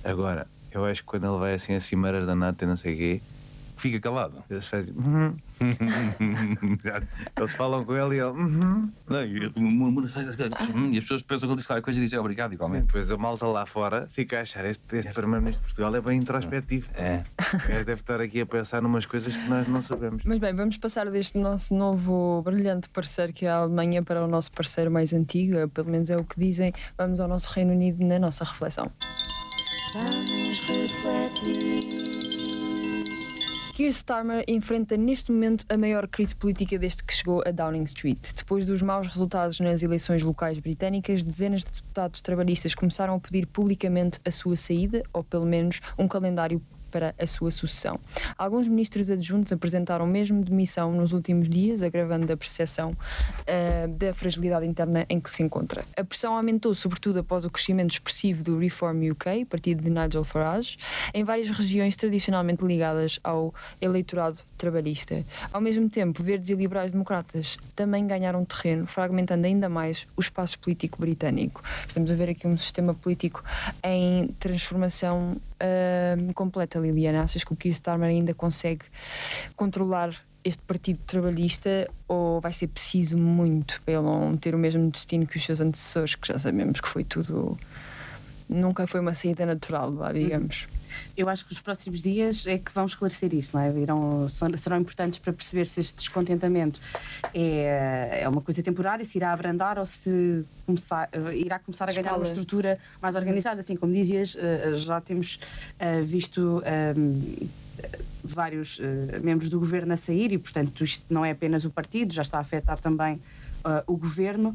Agora, eu acho que quando ele vai assim a cimeiras da nata e não sei o quê, Fica calado. eles fazem. Eles falam com ele e ele. Não, e as pessoas pensam que ele disse qualquer coisa e dizem obrigado E igualmente. depois a malta lá fora fica a achar este primeiro-ministro de Portugal é bem introspectivo. É. O gajo deve estar aqui a pensar numas coisas que nós não sabemos. Mas bem, vamos passar deste nosso novo brilhante parceiro que é a Alemanha para o nosso parceiro mais antigo, pelo menos é o que dizem. Vamos ao nosso Reino Unido na nossa reflexão. Vamos refletir. Keir Starmer enfrenta neste momento a maior crise política desde que chegou a Downing Street. Depois dos maus resultados nas eleições locais britânicas, dezenas de deputados trabalhistas começaram a pedir publicamente a sua saída, ou pelo menos um calendário para a sua sucessão. Alguns ministros adjuntos apresentaram mesmo demissão nos últimos dias, agravando a percepção da fragilidade interna em que se encontra. A pressão aumentou, sobretudo após o crescimento expressivo do Reform UK, partido de Nigel Farage, em várias regiões tradicionalmente ligadas ao eleitorado trabalhista. Ao mesmo tempo, verdes e liberais democratas também ganharam terreno, fragmentando ainda mais o espaço político britânico. Estamos a ver aqui um sistema político em transformação completa. Liliana, achas que o Keir Starmer ainda consegue controlar este partido trabalhista ou vai ser preciso muito para ele não ter o mesmo destino que os seus antecessores, que já sabemos que foi tudo... Nunca foi uma saída natural, lá, digamos. Eu acho que os próximos dias é que vão esclarecer isso, não é? Serão importantes para perceber se este descontentamento é uma coisa temporária, se irá abrandar ou se irá começar a ganhar uma estrutura mais organizada. Assim como dizias, já temos visto vários membros do governo a sair e, portanto, isto não é apenas o partido, já está a afetar também o governo.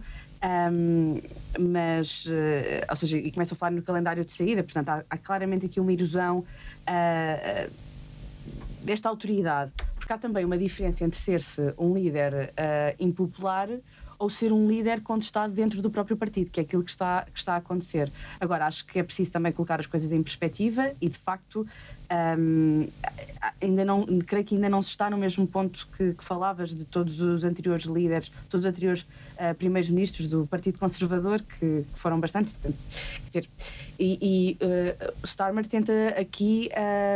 Ou seja, e começo a falar no calendário de saída, portanto há claramente aqui uma ilusão desta autoridade, porque há também uma diferença entre ser-se um líder impopular ou ser um líder contestado dentro do próprio partido, que é aquilo que está a acontecer. Agora, acho que é preciso também colocar as coisas em perspectiva e, de facto, creio que ainda não se está no mesmo ponto que falavas de todos os anteriores líderes, todos os anteriores primeiros-ministros do Partido Conservador, que foram bastante... Quer dizer, Starmer tenta aqui...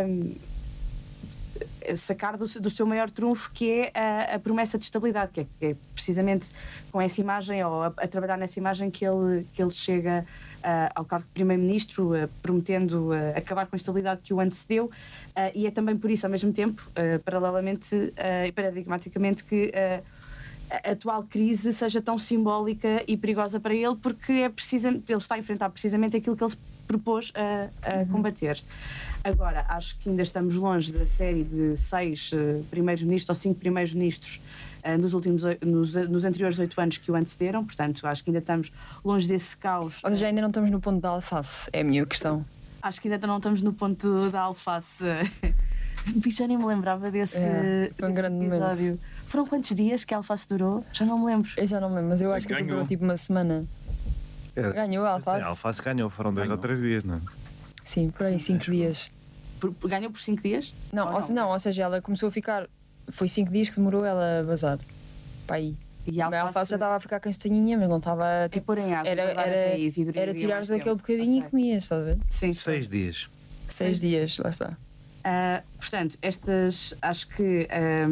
sacar do seu maior trunfo, que é a promessa de estabilidade, que é precisamente com essa imagem, ou a trabalhar nessa imagem que ele chega ao cargo de Primeiro-Ministro, prometendo acabar com a estabilidade que o antecedeu, e é também por isso, ao mesmo tempo, paralelamente e paradigmaticamente, que a atual crise seja tão simbólica e perigosa para ele, porque ele está a enfrentar precisamente aquilo que ele se propôs a combater. Agora, acho que ainda estamos longe da série de 6 primeiros-ministros ou 5 primeiros-ministros nos anteriores 8 anos que o antecederam, portanto, acho que ainda estamos longe desse caos. Ou seja, ainda não estamos no ponto da alface, é a minha questão. Acho que ainda não estamos no ponto da alface. Já nem me lembrava desse grande episódio. Momento. Foram quantos dias que a alface durou? Já não me lembro. Eu já não me lembro, mas eu acho que durou tipo uma semana. Ganhou a alface? A alface ganhou, foram 2 ou 3 dias, não é? Sim, por aí 5 dias. Ganhou por 5 dias? Ou seja, ela começou a ficar... Foi 5 dias que demorou ela a vazar. Para aí. E a alface já estava a ficar castanhinha, mas não estava... Tipo, pôr em água. Era tirares daquele bocadinho e comias, estás a ver? Sim. 6 dias. 6 dias, lá está. Portanto, acho que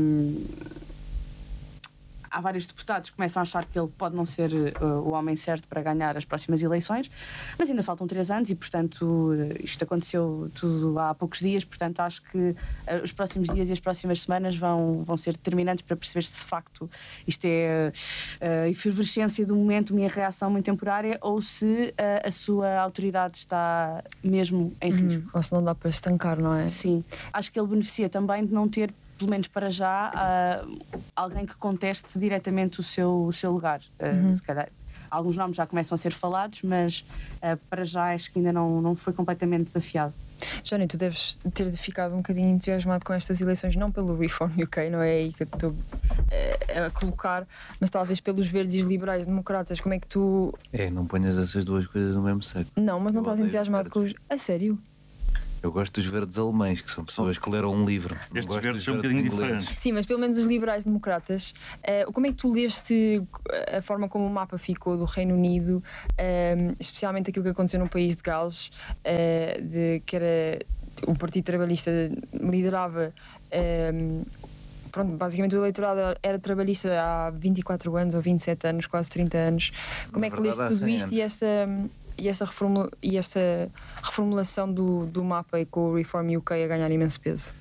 há vários deputados que começam a achar que ele pode não ser o homem certo para ganhar as próximas eleições, mas ainda faltam 3 anos e, portanto, isto aconteceu tudo há poucos dias, portanto, acho que os próximos dias e as próximas semanas vão ser determinantes para perceber se de facto isto é a efervescência do momento, uma reação muito temporária, ou se a sua autoridade está mesmo em risco. Ou se não dá para estancar, não é? Sim. Acho que ele beneficia também de não ter, pelo menos para já, alguém que conteste diretamente o seu lugar. Se calhar, alguns nomes já começam a ser falados, mas para já acho que ainda não foi completamente desafiado. Johnny, tu deves ter ficado um bocadinho entusiasmado com estas eleições, não pelo Reform UK, não é aí que eu estou a colocar, mas talvez pelos verdes e os liberais democratas. Como é que tu... Não ponhas essas duas coisas no mesmo saco. Não, mas não estás entusiasmado com os... A sério? Eu gosto dos verdes alemães, que são pessoas que leram um livro. Não Estes gosto verdes dos são um bocadinho ingleses. diferentes. Sim, mas pelo menos os liberais-democratas, como é que tu leste a forma como o mapa ficou do Reino Unido, especialmente aquilo que aconteceu no país de Gales, que era o Partido Trabalhista liderava. Pronto, basicamente o eleitorado era trabalhista há 24 anos ou 27 anos, quase 30 anos. Como é que leste verdade, há tudo 100 isto e esta reformulação do mapa e com o Reform UK a ganhar imenso peso?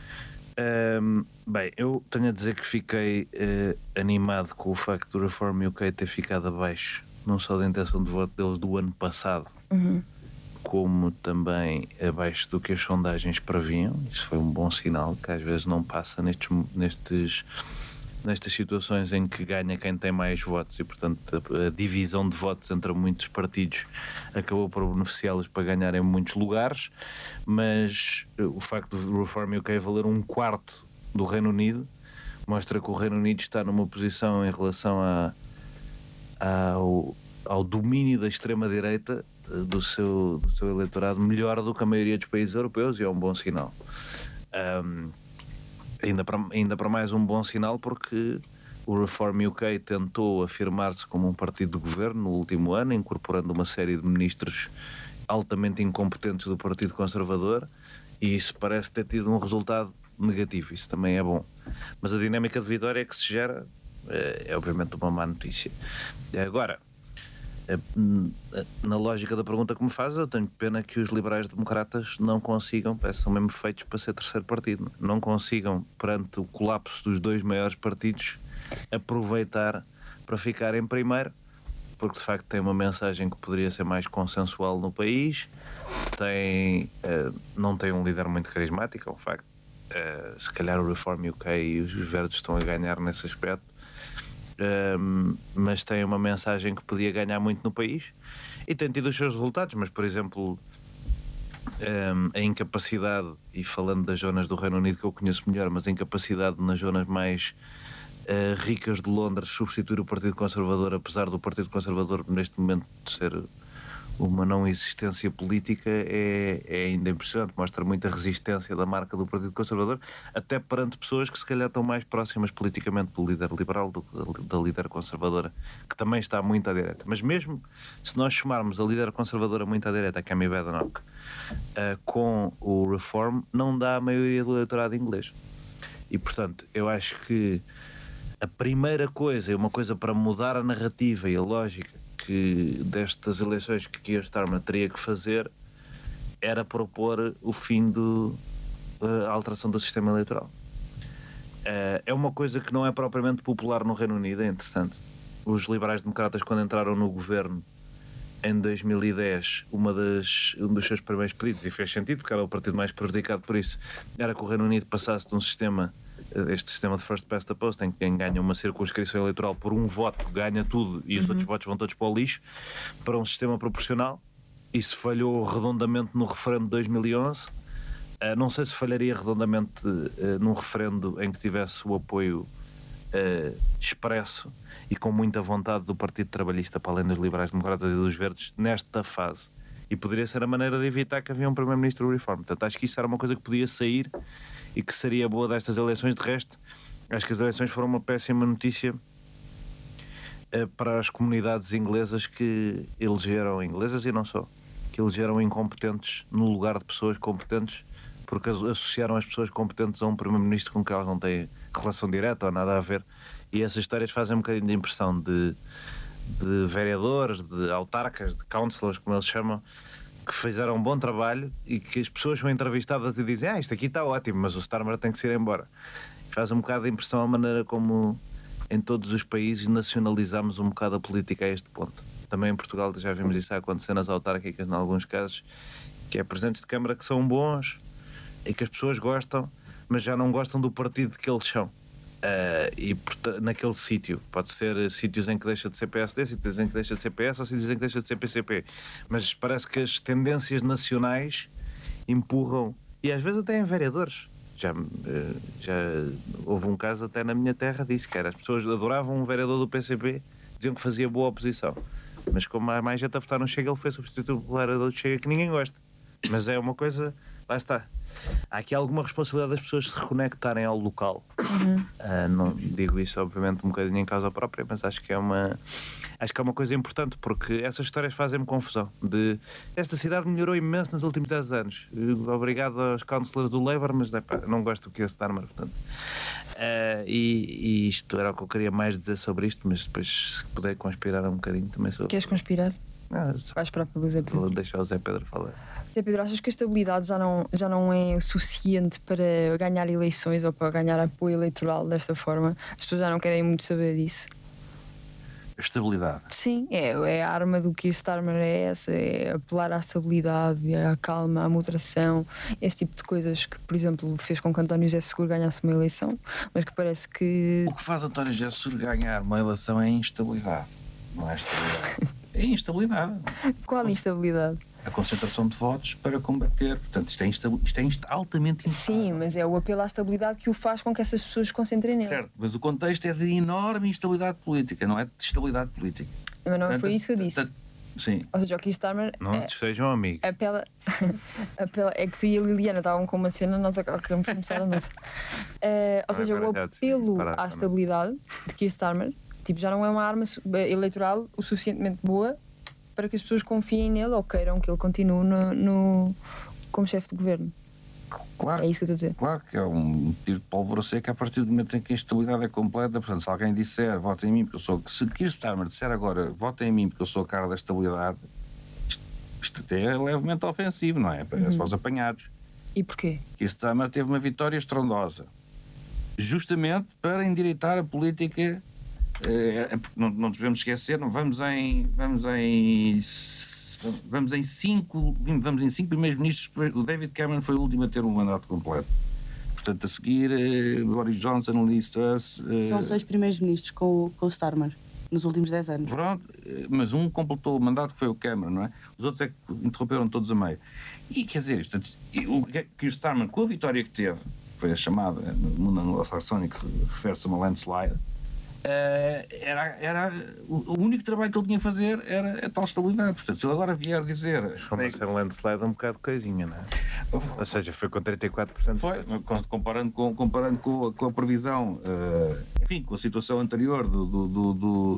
Bem, eu tenho a dizer que fiquei animado com o facto do Reform UK ter ficado abaixo, não só da intenção de voto deles do ano passado, como também abaixo do que as sondagens previam. Isso foi um bom sinal, que às vezes não passa nestas situações em que ganha quem tem mais votos e, portanto, a divisão de votos entre muitos partidos acabou por beneficiá-los para ganharem muitos lugares, mas o facto do Reform UK valer 1/4 do Reino Unido mostra que o Reino Unido está numa posição em relação ao domínio da extrema-direita do seu eleitorado melhor do que a maioria dos países europeus, e é um bom sinal. Ainda para mais um bom sinal, porque o Reform UK tentou afirmar-se como um partido de governo no último ano, incorporando uma série de ministros altamente incompetentes do Partido Conservador, e isso parece ter tido um resultado negativo. Isso também é bom, mas a dinâmica de vitória que se gera é obviamente uma má notícia. Agora, na lógica da pergunta que me faz, eu tenho pena que os liberais-democratas não consigam, são mesmo feitos para ser terceiro partido, não consigam, perante o colapso dos dois maiores partidos, aproveitar para ficar em primeiro, porque de facto tem uma mensagem que poderia ser mais consensual no país, não tem um líder muito carismático, é um facto. Se calhar o Reform UK e os verdes estão a ganhar nesse aspecto, mas tem uma mensagem que podia ganhar muito no país e tem tido os seus resultados. Mas, por exemplo, a incapacidade, e falando das zonas do Reino Unido que eu conheço melhor, mas a incapacidade nas zonas mais ricas de Londres substituir o Partido Conservador, apesar do Partido Conservador neste momento ser uma não existência política, é ainda impressionante. Mostra muita resistência da marca do Partido Conservador, até perante pessoas que se calhar estão mais próximas politicamente do líder liberal do que da líder conservadora, que também está muito à direita. Mas mesmo se nós chamarmos a líder conservadora muito à direita, a Kemi Badenoch, com o Reform, não dá a maioria do eleitorado inglês. E portanto, eu acho que a primeira coisa, e uma coisa para mudar a narrativa e a lógica destas eleições que Keir Starmer teria que fazer, era propor o fim a alteração do sistema eleitoral. É uma coisa que não é propriamente popular no Reino Unido, é interessante. Os liberais-democratas, quando entraram no governo em 2010, um dos seus primeiros pedidos, e fez sentido porque era o partido mais prejudicado por isso, era que o Reino Unido passasse de este sistema de first past the post, em que quem ganha uma circunscrição eleitoral por um voto ganha tudo e os outros votos vão todos para o lixo, para um sistema proporcional. Isso falhou redondamente no referendo de 2011. Não sei se falharia redondamente num referendo em que tivesse o apoio expresso e com muita vontade do Partido Trabalhista, para além dos liberais-democratas e dos verdes, nesta fase. E poderia ser a maneira de evitar que havia um primeiro-ministro Reform. Portanto, acho que isso era uma coisa que podia sair e que seria boa destas eleições. De resto, acho que as eleições foram uma péssima notícia para as comunidades inglesas que elegeram, inglesas e não só, que elegeram incompetentes no lugar de pessoas competentes, porque associaram as pessoas competentes a um primeiro-ministro com que elas não têm relação direta ou nada a ver. E essas histórias fazem um bocadinho de impressão de vereadores, de autarcas, de councillors, como eles chamam, que fizeram um bom trabalho e que as pessoas são entrevistadas e dizem: isto aqui está ótimo, mas o Starmer tem que se ir embora. Faz um bocado de impressão a maneira como em todos os países nacionalizamos um bocado a política a este ponto. Também em Portugal já vimos isso acontecer nas autárquicas, em alguns casos, que é presidentes de Câmara que são bons e que as pessoas gostam, mas já não gostam do partido que eles são. E naquele sítio, pode ser sítios em que deixa de ser PSD, sítios em que deixa de ser PS ou sítios em que deixa de ser PCP, mas parece que as tendências nacionais empurram, e às vezes até em vereadores. Já houve um caso até na minha terra, disse que as pessoas adoravam um vereador do PCP, diziam que fazia boa oposição, mas como há mais gente a votar no Chega, ele foi substituído pelo vereador do Chega, que ninguém gosta. Mas é uma coisa lá está. Há aqui alguma responsabilidade das pessoas se reconectarem ao local. Não digo isso, obviamente, um bocadinho em causa própria, mas acho que é uma coisa importante, porque essas histórias fazem-me confusão. De esta cidade melhorou imenso nos últimos 10 anos. Obrigado aos councillors do Labour, mas não gosto do Keir Starmer, portanto. E isto era o que eu queria mais dizer sobre isto, mas depois, se puder conspirar um bocadinho, também sou. Queres conspirar? Vais Vais esperar pelo Zé Pedro. Vou deixar o Zé Pedro falar. Zé Pedro, achas que a estabilidade já não é o suficiente para ganhar eleições ou para ganhar apoio eleitoral desta forma? As pessoas já não querem muito saber disso. Estabilidade. Sim, é a arma do Keir Starmer, é essa, é apelar à estabilidade, à calma, à moderação, esse tipo de coisas que, por exemplo, fez com que António José Seguro ganhasse uma eleição, mas que parece que... O que faz António José Seguro ganhar uma eleição é instabilidade. Não é estabilidade. É instabilidade. Qual a instabilidade? A concentração de votos para combater. Portanto, isto é altamente instável. Sim, mas é o apelo à estabilidade que o faz com que essas pessoas se concentrem nele. Certo, mas o contexto é de enorme instabilidade política, não é de estabilidade política. Mas não Portanto, foi isso que eu disse. Sim. Ou seja, o Keir Starmer Não te sejam amigos. apela... É que tu e a Liliana estavam com uma cena, nós agora queremos começar a nossa. Ou seja, o Agora já decidi apelo parar à também. estabilidade de Keir Starmer tipo, já não é uma arma eleitoral o suficientemente boa para que as pessoas confiem nele ou queiram que ele continue como chefe de governo. Claro, É isso que eu estou a dizer. claro que é um tiro de pólvora seca a partir do momento em que a instabilidade é completa. Portanto, se alguém disser votem em mim porque eu sou. Se Keir Starmer disser agora votem em mim porque eu sou a cara da estabilidade, isto até é levemente ofensivo, não é? Parece para os apanhados. E porquê? Keir Starmer teve uma vitória estrondosa justamente para endireitar a política. Porque não nos devemos esquecer, vamos em 5 primeiros ministros. O David Cameron foi o último a ter um mandato completo. Portanto, a seguir, Boris Johnson, Liz Truss. São 6 primeiros ministros com o Starmer nos últimos 10 anos. Pronto, mas um completou o mandato, que foi o Cameron, não é? Os outros é que interromperam todos a meio. E quer dizer, o Keir Starmer, com a vitória que teve, foi a chamada, no mundo anglo-saxónico, refere-se a uma landslide. Era o único trabalho que ele tinha a fazer era a tal estabilidade. Portanto, se ele agora vier dizer. Foi ser um landslide um bocado coisinha, não é? Ou seja, foi com 34%. Foi, comparando com a previsão, enfim, com a situação anterior do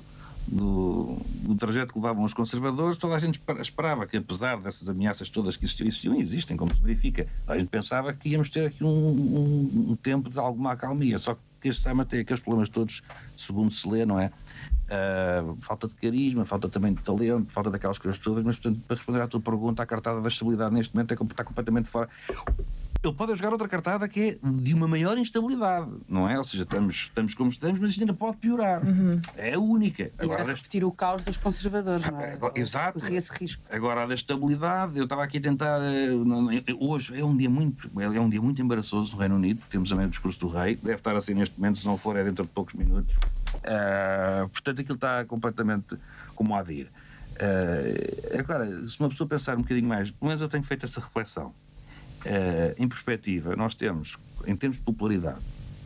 trajeto que levavam os conservadores, toda a gente esperava que, apesar dessas ameaças todas que existiam e existem, como se verifica, a gente pensava que íamos ter aqui um tempo de alguma acalmia. Só que este Starmer tem aqueles problemas todos, segundo se lê, não é? Falta de carisma, falta também de talento, falta daquelas coisas todas, mas, portanto, para responder à tua pergunta, a cartada da estabilidade neste momento está completamente fora. Ele pode jogar outra cartada que é de uma maior instabilidade, não é? Ou seja, estamos como estamos, mas isto ainda pode piorar. É a única. E agora repetir o caos dos conservadores, não é? Exato. Correr esse risco. Agora, a da estabilidade, eu estava aqui a tentar. Hoje é um dia muito embaraçoso no Reino Unido, porque temos também o discurso do rei, deve estar assim neste momento, se não for, é dentro de poucos minutos. Portanto, aquilo está completamente como há de ir. Agora, se uma pessoa pensar um bocadinho mais, pelo menos eu tenho feito essa reflexão. Em perspectiva, nós temos, em termos de popularidade,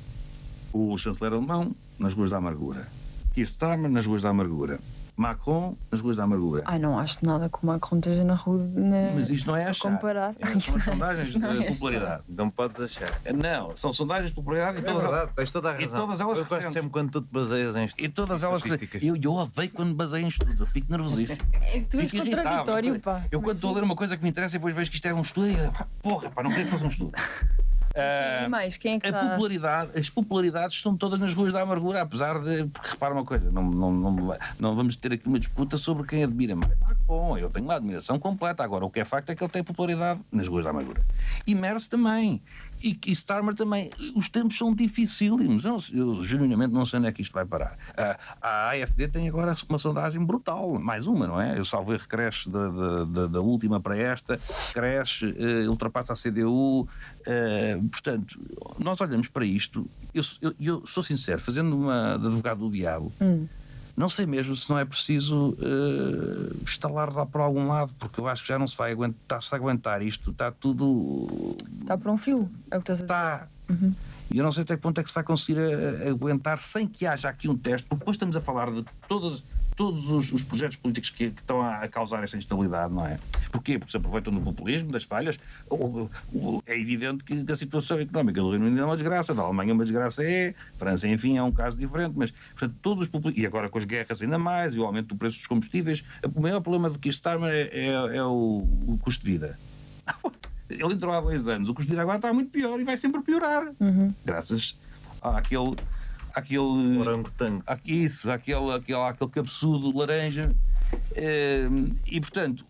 o chanceler alemão nas ruas da amargura, Keir Starmer nas ruas da amargura, Macron nas ruas da amargura. Ai, não acho nada que o Macron esteja na rua. Mas isto não é a achar. comparar. São as sondagens Isto não de é popularidade. Não podes achar. Não, são sondagens de popularidade e É todas, verdade, tens toda a razão. e todas elas eu gosto recentes. sempre quando tu te baseias em E todas elas. estatísticas. Eu odeio quando baseio em estudos, eu fico nervosíssimo. É que tu és Fico irritado. contraditório, pá. Eu quando estou a ler uma coisa que me interessa e depois vejo que isto é um estudo, não queria que fosse um estudo. E mais, quem é que está... As popularidades estão todas nas ruas da amargura, apesar de. Porque repara uma coisa, não vamos ter aqui uma disputa sobre quem admira mais. Bom, eu tenho uma admiração completa. Agora, o que é facto é que ele tem popularidade nas ruas da amargura. E Merz também. E Starmer também. Os tempos são dificílimos. Eu genuinamente não sei onde é que isto vai parar. A AfD tem agora uma sondagem brutal. Mais uma, não é? Eu salvo erro, cresce da última para esta, cresce, ultrapassa a CDU. Portanto, nós olhamos para isto. Eu sou sincero, fazendo de advogado do diabo. Não sei mesmo se não é preciso estalar lá por algum lado, porque eu acho que já não se vai aguentar isto, está tudo. Está por um fio, é o que estás a dizer. Está. E eu não sei até que ponto é que se vai conseguir aguentar sem que haja aqui um teste, porque depois estamos a falar de todos os projetos políticos que estão a causar esta instabilidade, não é? Porquê? Porque se aproveitam do populismo, das falhas. É evidente que a situação económica do Reino Unido é uma desgraça, da Alemanha é uma desgraça, França, enfim, é um caso diferente, mas, portanto, todos os populistas, e agora com as guerras ainda mais, e o aumento do preço dos combustíveis, o maior problema do Keir Starmer é o custo de vida. Ele entrou há 2 anos, o custo de vida agora está muito pior e vai sempre piorar. Graças àquele Orangotango. aquele cabeçudo laranja. E portanto,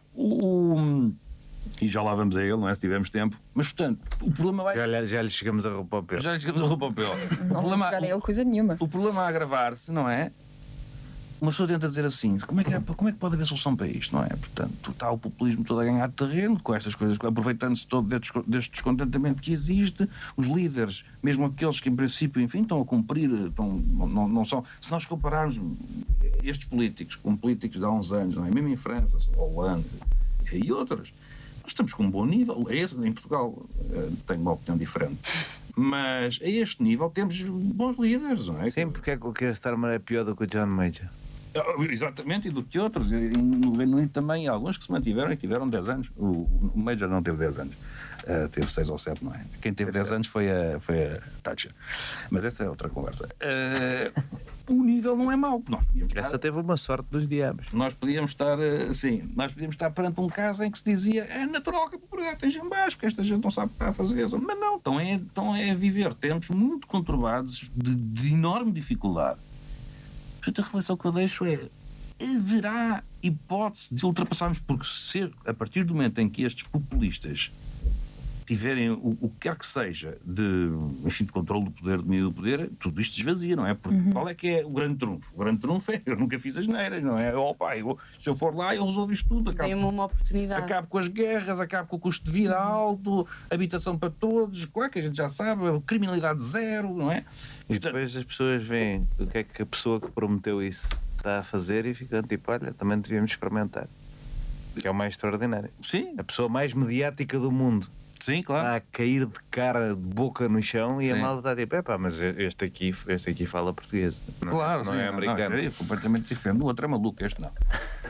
e já lá vamos a ele, não é? Se tivermos tempo, mas portanto, o problema vai. Já lhe chegamos a roupa ao pé. Já chegamos a roupa ao pé. Não vamos jogar a ele coisa nenhuma. O problema a agravar-se, não é? Uma pessoa tenta dizer assim, como é que pode haver solução para isto, não é? Portanto, está o populismo todo a ganhar terreno com estas coisas, aproveitando-se todo deste descontentamento que existe. Os líderes, mesmo aqueles que em princípio, enfim, estão a cumprir, não são. Se nós compararmos estes políticos com políticos de há uns anos, não é? Mesmo em França, Holanda e outras, nós estamos com um bom nível. Em Portugal tenho uma opinião diferente. Mas a este nível temos bons líderes, não é? Sim, porque é que o Keir Starmer é pior do que o John Major? Exatamente, e do que outros. No Reino Unido também há alguns que se mantiveram e tiveram 10 anos. O Major não teve 10 anos. Teve 6 ou 7, não é? Quem teve 10 anos foi a Thatcher. Mas essa é outra conversa. O nível não é mau. Essa teve uma sorte dos diabos. Nós podíamos estar perante um caso em que se dizia é natural que a popularidade esteja em baixo, porque esta gente não sabe o que está a fazer. Mas não, estão a viver tempos muito conturbados, de enorme dificuldade. Portanto, a reflexão que eu deixo é: haverá hipótese de ultrapassarmos, porque a partir do momento em que estes populistas tiverem o que quer que seja de controle do poder, domínio do poder, tudo isto esvazia, não é? Porque qual é que é o grande trunfo? O grande trunfo é: eu nunca fiz as neiras, não é? Se eu for lá, eu resolvo isto tudo. Tem-me uma oportunidade. Acabo com as guerras, acabo com o custo de vida alto, habitação para todos, claro que a gente já sabe, criminalidade zero, não é? E depois as pessoas veem o que é que a pessoa que prometeu isso está a fazer e ficam tipo, olha, também devíamos experimentar. Que é o mais extraordinário. Sim. A pessoa mais mediática do mundo. Sim, claro. Está a cair de cara, de boca no chão, e Sim. a malta está tipo, mas este aqui fala português. Claro, não sim, é americano. é completamente diferente. O outro é maluco, este não.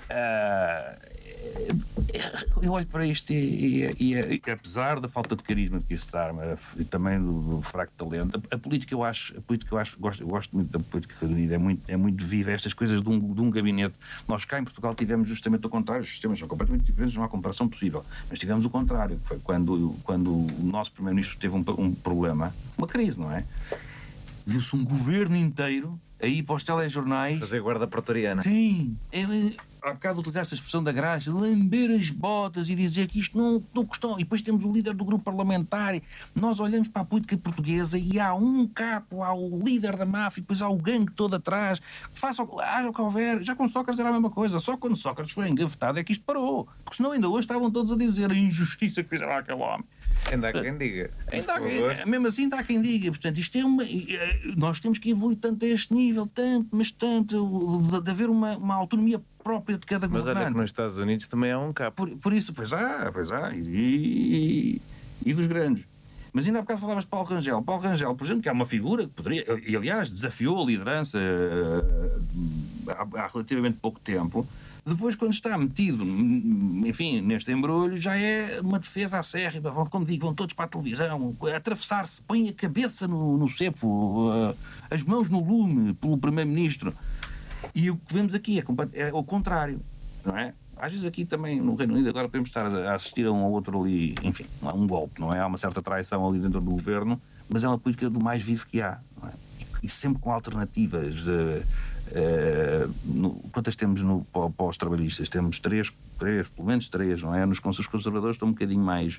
Eu olho para isto e apesar da falta de carisma de Keir Starmer e também do fraco talento, a política eu gosto muito da política reunida, é muito viva. Estas coisas de um gabinete. Nós cá em Portugal tivemos justamente o contrário. Os sistemas são completamente diferentes, não há comparação possível. Mas tivemos o contrário, que foi quando o nosso primeiro-ministro teve um problema, uma crise, não é? Viu-se um governo inteiro a ir para os telejornais Fazer guarda pretoriana. Sim, há bocado utilizaste a expressão da graxa, lamber as botas e dizer que isto não custou. E depois temos o líder do grupo parlamentar. Nós olhamos para a política portuguesa e há um capo, há o líder da máfia, depois há o gangue todo atrás. Haja o que houver. Já com Sócrates era a mesma coisa. Só quando Sócrates foi engavetado é que isto parou. Porque senão ainda hoje estavam todos a dizer a injustiça que fizeram àquele homem. Ainda há quem diga. Mesmo assim ainda há quem diga. Portanto, isto é nós temos que evoluir tanto a este nível, de haver uma autonomia própria de cada governante. Mas olha que nos Estados Unidos também há um capo. Por isso, pois há. E dos grandes. Mas ainda há bocado falavas de Paulo Rangel. Paulo Rangel, por exemplo, que é uma figura que poderia, e aliás desafiou a liderança há relativamente pouco tempo. Depois, quando está metido, enfim, neste embrulho, já é uma defesa acérrima. Como digo, vão todos para a televisão, atravessar-se, põem a cabeça no cepo, as mãos no lume pelo Primeiro-Ministro. E o que vemos aqui é o contrário, não é? Às vezes aqui também no Reino Unido agora podemos estar a assistir a um ou outro ali, enfim, não é um golpe, não é? Há uma certa traição ali dentro do governo, mas é uma política do mais vivo que há, não é? E sempre com alternativas. Quantas temos para os trabalhistas? Temos três, pelo menos 3, não é? Os conservadores estão um bocadinho mais.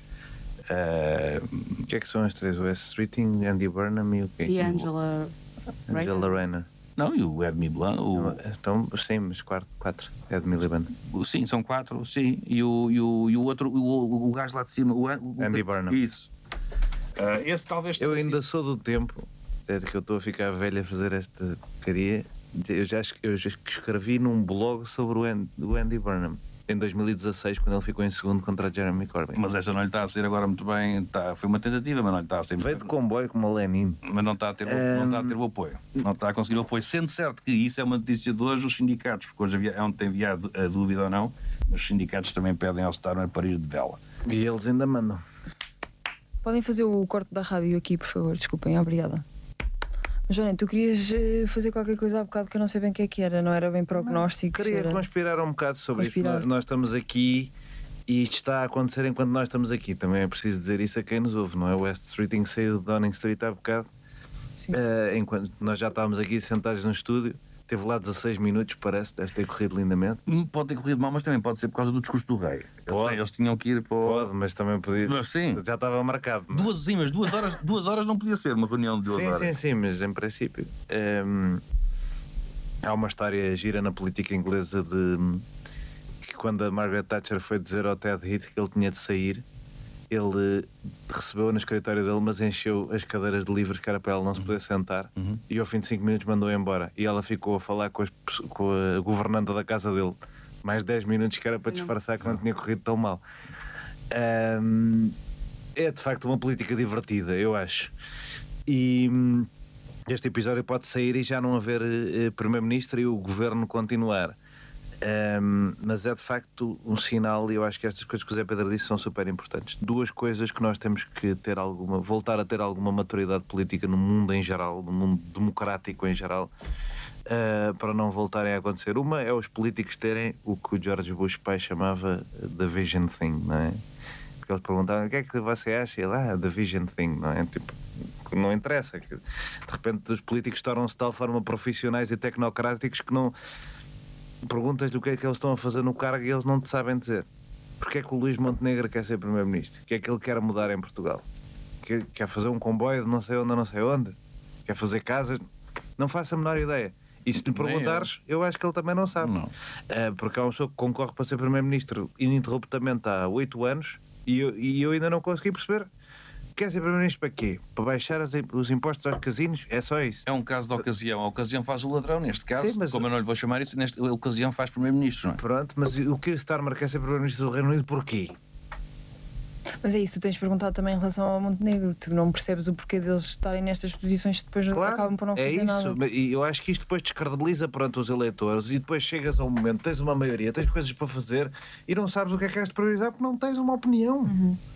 O que é que são as 3? O S. Streeting, Andy Burnham e o quê? E Angela Rayner. Não, e o Ed Miliband. Então, sim, mas 4. Ed Miliband. Sim, são 4, sim. E o outro, o gajo lá de cima, o Andy Burnham. Isso. Esse talvez. Eu ainda sou do tempo, desde que eu estou a ficar velho a fazer esta porcaria. Eu já escrevi num blog sobre o Andy Burnham. em 2016, quando ele ficou em segundo contra Jeremy Corbyn. Mas esta não lhe está a sair agora muito bem. Foi uma tentativa, mas não lhe está a sair muito Veio de bem. comboio como a Lenin. Mas não está a ter, não está a ter o apoio. Não está a conseguir o apoio. Sendo certo que isso é uma notícia de hoje, os sindicatos, porque hoje é onde tem enviado a dúvida ou não, os sindicatos também pedem ao Starmer para ir de vela. E eles ainda mandam. Podem fazer o corte da rádio aqui, por favor, desculpem, obrigada. Mas, Joana, tu querias fazer qualquer coisa há bocado que eu não sei bem o que era, não era bem prognóstico. Queria conspirar um bocado sobre Conspirar. isto. Nós estamos aqui e isto está a acontecer enquanto nós estamos aqui. Também é preciso dizer isso a quem nos ouve, não é? West Street tem que sair do Downing Street há bocado. Enquanto nós já estávamos aqui sentados no estúdio. Teve lá 16 minutos, parece, deve ter corrido lindamente. Pode ter corrido mal, mas também pode ser por causa do discurso do rei. Eles tinham que ir para o... Pode, mas também podia. Mas sim. Já estava marcado. Não é? Mas 2 horas não podia ser uma reunião de 2 horas. Sim, mas em princípio. Há uma história gira na política inglesa de que quando a Margaret Thatcher foi dizer ao Ted Heath que ele tinha de sair, ele recebeu no escritório dele, mas encheu as cadeiras de livros que era para ela não se poder sentar, e ao fim de 5 minutos mandou embora. E ela ficou a falar com a governanta da casa dele mais 10 minutos, que era para disfarçar que não tinha corrido tão mal. É de facto uma política divertida, eu acho. E este episódio pode sair e já não haver primeiro-ministro e o governo continuar. Mas é de facto um sinal, e eu acho que estas coisas que o Zé Pedro disse são super importantes. 2 coisas que nós temos que ter voltar a ter alguma maturidade política no mundo em geral, no mundo democrático em geral, para não voltarem a acontecer. Uma é os políticos terem o que o George Bush pai chamava the vision thing, não é? Porque eles perguntavam: o que é que você acha? E ele: the vision thing, não é? Tipo, não interessa. De repente os políticos tornam-se de tal forma profissionais e tecnocráticos que não... Perguntas-lhe o que é que eles estão a fazer no cargo e eles não te sabem dizer. Porque é que o Luís Montenegro quer ser primeiro-ministro? O que é que ele quer mudar em Portugal? Quer fazer um comboio de não sei onde a não sei onde? Quer fazer casas? Não faço a menor ideia. E se lhe perguntares, eu acho que ele também não sabe. Não. Porque há uma pessoa que concorre para ser primeiro-ministro ininterruptamente há 8 anos e eu ainda não consegui perceber. Quer ser primeiro-ministro para quê? Para baixar os impostos aos casinos? É só isso. É um caso de ocasião. A ocasião faz o ladrão. Neste caso, Sim, mas... como eu não lhe vou chamar isso, nesta ocasião faz primeiro-ministro, não é? Pronto, mas o Keir Starmer quer ser primeiro-ministro do Reino Unido porquê? Mas é isso, tu tens perguntado também em relação ao Montenegro. Tu não percebes o porquê deles estarem nestas posições que depois acabam por não fazer isso. nada. E eu acho que isto depois descredibiliza perante os eleitores e depois chegas a um momento, tens uma maioria, tens coisas para fazer e não sabes o que é que és de priorizar porque não tens uma opinião.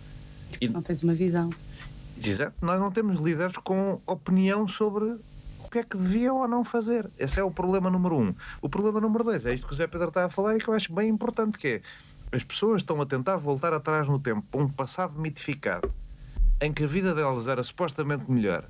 Não tens uma visão. Exato. Nós não temos líderes com opinião sobre o que é que deviam ou não fazer. Esse é o problema número 1. O problema número 2 é isto que o Zé Pedro está a falar e que eu acho bem importante, que é: as pessoas estão a tentar voltar atrás no tempo para um passado mitificado em que a vida delas era supostamente melhor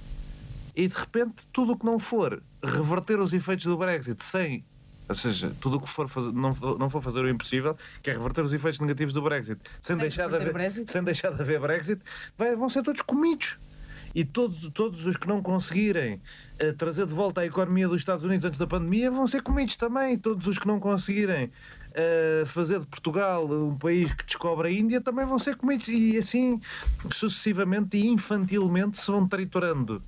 e de repente tudo o que não for reverter os efeitos do Brexit sem... Ou seja, tudo o que for fazer, não for fazer o impossível, que é reverter os efeitos negativos do Brexit, sem deixar de haver Brexit, vão ser todos comidos. E todos os que não conseguirem trazer de volta a economia dos Estados Unidos antes da pandemia vão ser comidos também. Todos os que não conseguirem fazer de Portugal um país que descobre a Índia também vão ser comidos. E assim sucessivamente e infantilmente se vão triturando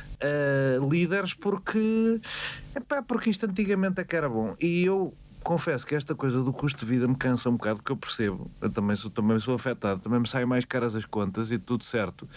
líderes porque isto antigamente é que era bom. E eu confesso que esta coisa do custo de vida me cansa um bocado, porque eu percebo, eu também sou afetado, também me saem mais caras as contas e tudo certo.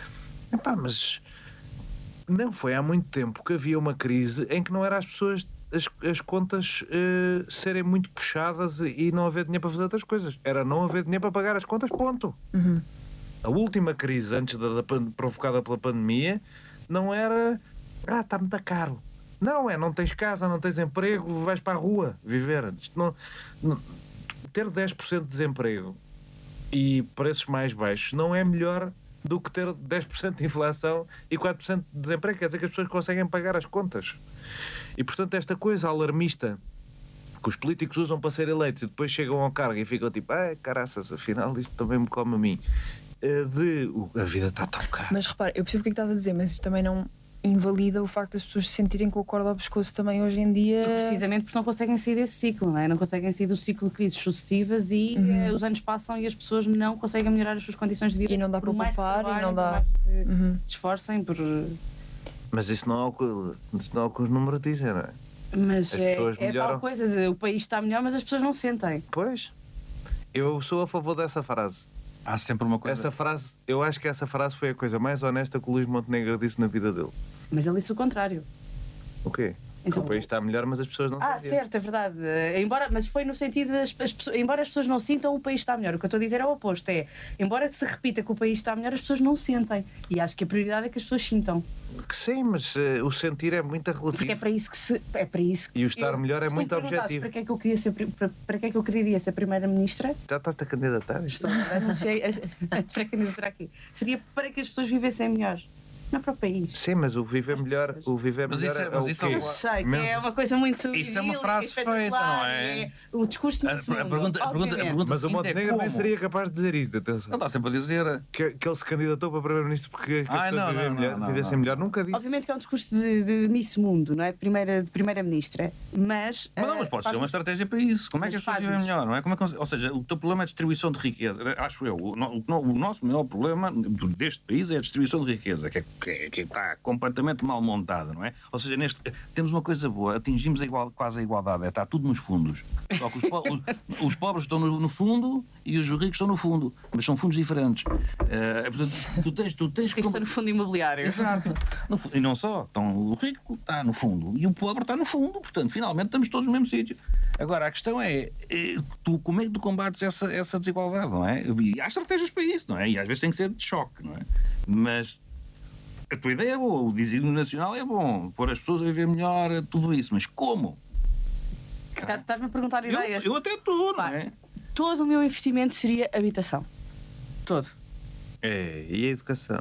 Mas não foi há muito tempo que havia uma crise em que não era as pessoas, as contas serem muito puxadas e não haver dinheiro para fazer outras coisas, era não haver dinheiro para pagar as contas, ponto. A última crise antes provocada pela pandemia não era está muito caro. Não tens casa, não tens emprego, vais para a rua viver. Isto ter 10% de desemprego e preços mais baixos não é melhor do que ter 10% de inflação e 4% de desemprego. Quer dizer que as pessoas conseguem pagar as contas. E portanto esta coisa alarmista que os políticos usam para ser eleitos e depois chegam ao cargo e ficam tipo: caraças, afinal isto também me come a mim. A vida está tão cara. Mas repara, eu percebo o que é que estás a dizer, mas isso também não invalida o facto das pessoas se sentirem com a corda ao pescoço também hoje em dia. Precisamente porque não conseguem sair desse ciclo, não é? Não conseguem sair do ciclo de crises sucessivas e os anos passam e as pessoas não conseguem melhorar as suas condições de vida. E não dá para poupar e não dá. Se esforcem por... Mas isso não é o que os números dizem, não é? Mas as pessoas é melhoram. tal coisa, o país está melhor, mas as pessoas não sentem. Pois. Eu sou a favor dessa frase. Há sempre uma coisa. Essa frase, eu acho que essa frase foi a coisa mais honesta que o Luís Montenegro disse na vida dele. Mas ele disse o contrário. O quê? Então- O país está melhor, mas as pessoas não sentem. Certo, é verdade. Mas foi no sentido embora as pessoas não sintam, o país está melhor. O que eu estou a dizer é o oposto. Embora se repita que o país está melhor, as pessoas não sentem. E acho que a prioridade é que as pessoas sintam. Que sim, mas o sentir é muito relativo. Porque é para isso que E o estar melhor é se tu muito me perguntasses objetivo. Para que é que eu queria ser, para que é que eu queria ser Primeira-Ministra? Já estás-te a candidatar? Anunciei para candidatar aqui. Seria para que as pessoas vivessem melhor. Não para o país. Sim, mas o viver melhor, Mas isso é- é mas o isso é quê? um- Eu sei que Mesmo- é uma coisa muito. Isso é uma idílica, frase espetacular, feita, não é? O discurso de A pergunta Mas o seguinte Montenegro nem como? seria capaz de dizer isto, atenção. Ele está sempre a dizer. Que ele se candidatou para Primeiro-Ministro porque as Ai, pessoas não, vivem não, melhor, não, vivessem não. melhor. Nunca disse. Obviamente que é um discurso de Miss Mundo, não é? De Primeira-Ministra. Mas. Mas pode ser uma estratégia para isso. Como é que as Mas pessoas vivem faz-nos. melhor, não é? Como é que, ou seja, o teu problema é a distribuição de riqueza. Acho eu. O nosso maior problema deste país é a distribuição de riqueza, que está completamente mal montada, não é? Ou seja, temos uma coisa boa, atingimos quase a igualdade, está tudo nos fundos. Só que os pobres estão no fundo e os ricos estão no fundo, mas são fundos diferentes. Portanto, tu tens que está no fundo imobiliário. Exato. E não só. Então, o rico está no fundo e o pobre está no fundo. Portanto, finalmente estamos todos no mesmo sítio. Agora, a questão é como é que tu combates essa desigualdade, não é? E há estratégias para isso, não é? E às vezes tem que ser de choque, não é? Mas a tua ideia é boa, o desígnio nacional é bom, pôr as pessoas a viver melhor, tudo isso. Mas como? Estás-me a perguntar ideias. Eu até estou, não Pá, é? Todo o meu investimento seria habitação. Todo. E a educação?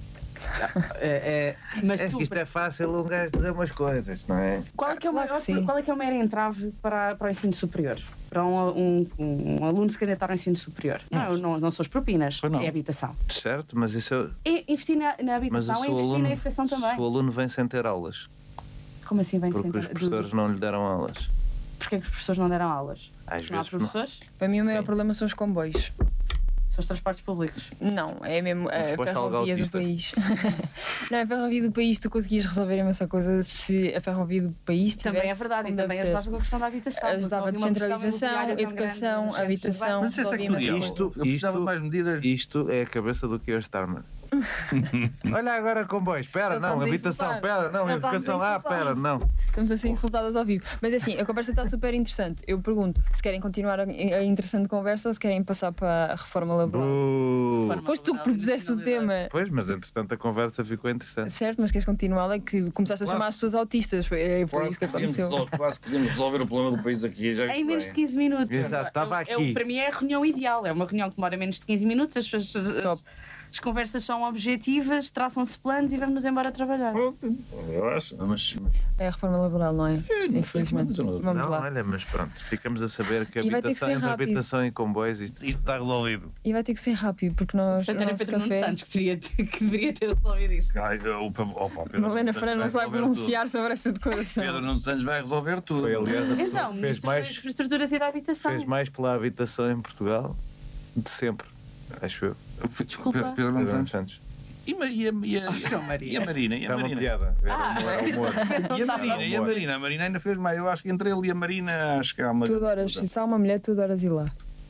Mas É tu, que isto é fácil um gajo dizer umas coisas, não é? qual é que é o Claro que maior, sim. qual é que é o maior entrave para o ensino superior? Para um aluno se candidatar ao ensino superior? Não são as propinas, Pois não. é a habitação. Certo, mas isso é... E investir na Mas habitação é investir na educação também. se o aluno vem sem ter aulas, Como assim vem porque sempre? os professores não lhe deram aulas. Porquê que os professores não deram aulas? Às Não há vezes não. professores? Para mim o maior Sim. problema são os comboios. São os transportes públicos. Não, é mesmo a Resposta algo ferrovia do autista. país. Não, a ferrovia do país tu conseguias resolver imensa coisa se a ferrovia do país tivesse Também é verdade, e como deve também ser. ajudava com a questão da habitação. Ajudava a porque houve uma pressão descentralização, imobiliária tão educação, grande nos habitação. centros Mas isso é resolvia sectorial. imensa coisa. Eu precisava de mais medidas. Isto é a cabeça do Keir Starmer. Olha agora comboios, espera, Ele não, está-nos a habitação, insultar. espera, não, Ele está-nos a educação, insultar. espera, não. Estamos assim insultadas ao vivo. Mas assim, a conversa está super interessante. Eu pergunto se querem continuar a interessante conversa ou se querem passar para a reforma laboral. Foste tu que propuseste o tema. Pois, mas entretanto a conversa ficou interessante. Certo, mas queres continuar? É que começaste a chamar as pessoas autistas. Foi por isso que aconteceu. Quase podíamos resolver o problema do país aqui. Já Em menos de 15 minutos. Exato, estava aqui. Para mim é a reunião ideal. É uma reunião que demora menos de 15 minutos. As conversas são objetivas, traçam-se planos e vamos-nos embora trabalhar. Eu acho. Mas É a reforma laboral, não é? Infelizmente. Vamos Não, lá. olha, mas pronto, ficamos a saber que E vai ter que ser habitação, entre rápido. habitação e comboios, isto está resolvido. E vai ter que ser rápido, porque nós. Portanto, o era nosso Pedro Nuno café. Santos que deveria ter resolvido isto. Malena Fernandes não se vai pronunciar sobre essa declaração. Pedro Nuno Santos vai resolver tudo. foi aliás a pessoa Então, que fez Ministro das mais, Infraestruturas e da Habitação. fez mais pela habitação em Portugal de sempre, acho eu. Desculpa. Pedro Nuno Pedro Santos. Santos. E João Maria. e a Marina? Isso é uma piada. Era humor. E a Marina? A Marina ainda fez mais. Eu acho que entre ele e a Marina, acho que há uma. Tu adoras, se há uma mulher, tu adoras ir lá.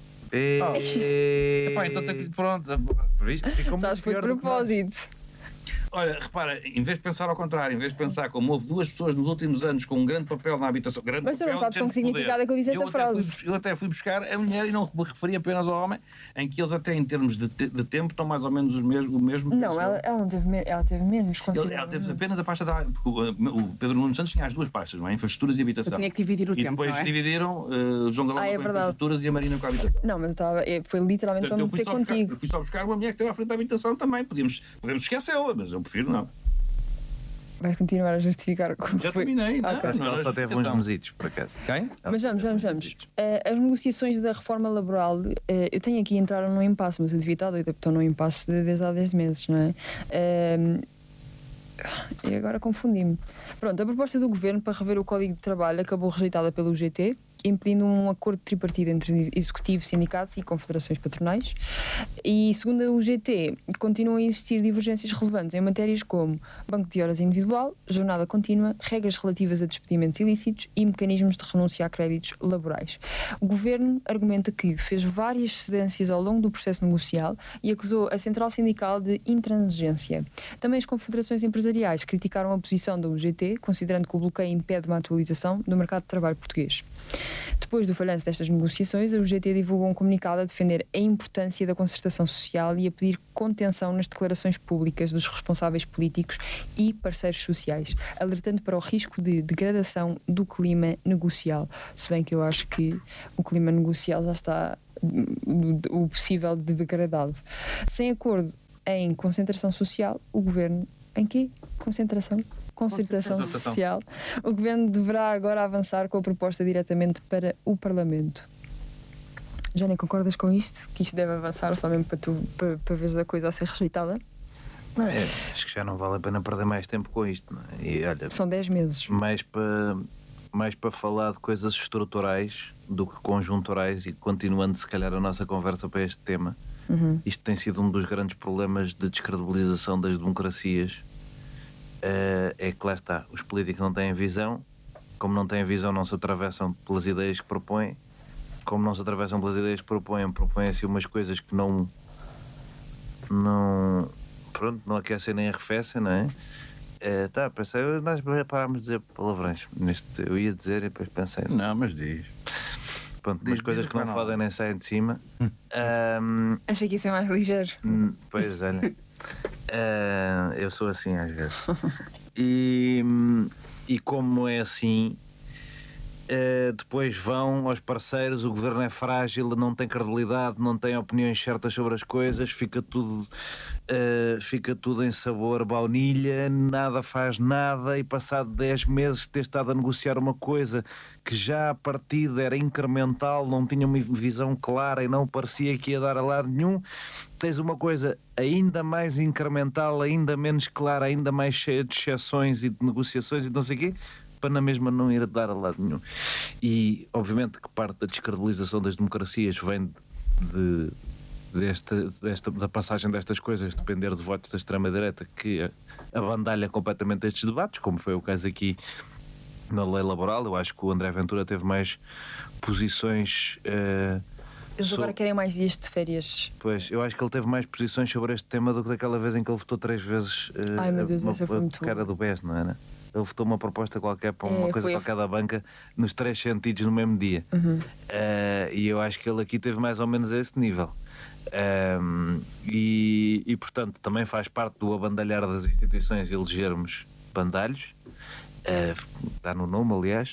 Epá, então tem que. Pronto. Viste? Ficou muito Sabes, foi de pior do que nós. propósito. Olha, repara, em vez de pensar ao contrário, em vez de pensar como houve duas pessoas nos últimos anos com um grande papel na habitação, grande Mas tu não papel sabes em com que termos de significado é que eu disse poder. essa até frase. eu até fui buscar a mulher e não me referi apenas ao homem, em que eles até em termos de tempo estão mais ou menos o mesmo. Não, penso eu. ela não teve, ela teve menos. Ela teve apenas a pasta da. Porque o Pedro Nuno Santos tinha as duas pastas, não é? Infraestruturas e habitação. Eu tinha que dividir o E tempo, depois não é? dividiram o João Galão Ah, é com verdade. infraestruturas e a Marina com a habitação. Não, mas foi literalmente para Portanto, me meter contigo. eu fui só buscar uma mulher que esteve à frente da habitação também. Podemos esquecê-la, mas eu prefiro não. Vais continuar a justificar como Já foi. terminei, não? Ok. Acho que ela só teve uns mesitos, por acaso. Quem? Mas vamos. As negociações da reforma laboral, eu tenho aqui entraram num impasse, mas eu devia estar doida, porque estou num impasse desde há 10 meses, não é? E agora confundi-me. Pronto, a proposta do Governo para rever o Código de Trabalho acabou rejeitada pelo UGT impedindo um acordo tripartido entre executivo, sindicatos e confederações patronais. E segundo a UGT, continuam a existir divergências relevantes em matérias como banco de horas individual, jornada contínua, regras relativas a despedimentos ilícitos e mecanismos de renúncia a créditos laborais. O Governo argumenta que fez várias cedências ao longo do processo negocial e acusou a Central Sindical de intransigência. Também as confederações empresariais criticaram a posição da UGT, considerando que o bloqueio impede uma atualização do mercado de trabalho português. Depois do falhanço destas negociações, a UGT divulgou um comunicado a defender a importância da concertação social e a pedir contenção nas declarações públicas dos responsáveis políticos e parceiros sociais, alertando para o risco de degradação do clima negocial. Se bem que eu acho que o clima negocial já está o possível de degradado. Sem acordo em concentração social, o Governo... Em quê? Concertação social. O Governo deverá agora avançar com a proposta diretamente para o Parlamento. Johnny, concordas com isto? Que isto deve avançar só mesmo para veres a coisa a ser rejeitada? Acho que já não vale a pena perder mais tempo com isto, não é? E, olha, são 10 meses. Mais para falar de coisas estruturais do que conjunturais, e continuando se calhar a nossa conversa para este tema. Isto tem sido um dos grandes problemas de descredibilização das democracias. É que lá está, os políticos não têm visão, como não têm visão não se atravessam pelas ideias que propõem, como não se atravessam pelas ideias que propõem-se umas coisas que não aquecem nem arrefecem, não é? Pensei, nós parámos de dizer palavrões eu ia dizer e depois pensei, não, mas diz. Pronto, umas coisas que não fodem nem saem de cima. Achei que ia ser mais ligeiro. Pois, olha, eu sou assim às vezes. E como é assim, depois vão aos parceiros, o governo é frágil, não tem credibilidade, não tem opiniões certas sobre as coisas, fica tudo em sabor baunilha, nada faz nada, e passado 10 meses de ter estado a negociar uma coisa que já a partida era incremental, não tinha uma visão clara e não parecia que ia dar a lado nenhum, tens uma coisa ainda mais incremental, ainda menos clara, ainda mais cheia de exceções e de negociações e não sei o quê, para na mesma não ir dar a lado nenhum. E obviamente que parte da descredibilização das democracias vem da passagem destas coisas, depender de votos da extrema-direita, que abandalha completamente estes debates, como foi o caso aqui na lei laboral. Eu acho que o André Ventura teve mais posições. Eles agora querem mais dias de férias. Pois, eu acho que ele teve mais posições sobre este tema do que daquela vez em que ele votou 3 vezes ai meu Deus, essa foi muito cara do BES, não era? Ele votou uma proposta qualquer para uma coisa qualquer da banca nos 3 sentidos no mesmo dia. E eu acho que ele aqui teve mais ou menos a esse nível. E portanto também faz parte do abandalhar das instituições elegermos bandalhos. Está no nome, aliás.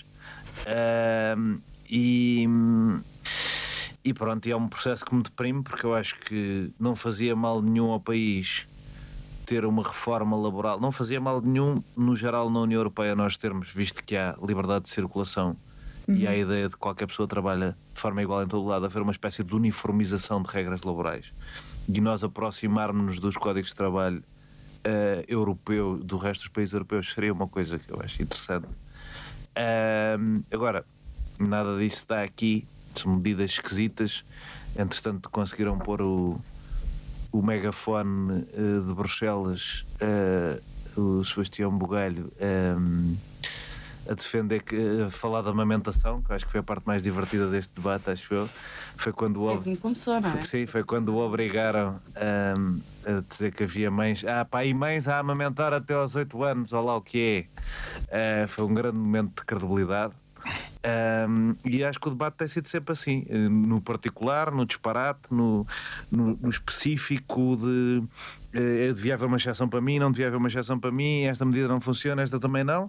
E pronto, e é um processo que me deprime, porque eu acho que não fazia mal nenhum ao país ter uma reforma laboral, não fazia mal nenhum no geral na União Europeia nós termos, visto que há liberdade de circulação e há a ideia de que qualquer pessoa trabalha de forma igual em todo o lado, haver uma espécie de uniformização de regras laborais e nós aproximarmos-nos dos códigos de trabalho europeu do resto dos países europeus seria uma coisa que eu acho interessante. Agora, nada disso está aqui, são medidas esquisitas. Entretanto conseguiram pôr o megafone de Bruxelas, o Sebastião Bugalho, a defender, a falar da amamentação, que acho que foi a parte mais divertida deste debate, acho eu. Foi quando foi assim que começou, não é? Sim, foi quando o obrigaram a dizer que havia mães, e mães a amamentar até aos 8 anos, ou lá o que é. Foi um grande momento de credibilidade. E acho que o debate tem sido sempre assim, no particular, no disparate, no específico de devia haver uma exceção para mim, não devia haver uma exceção para mim, esta medida não funciona, esta também não.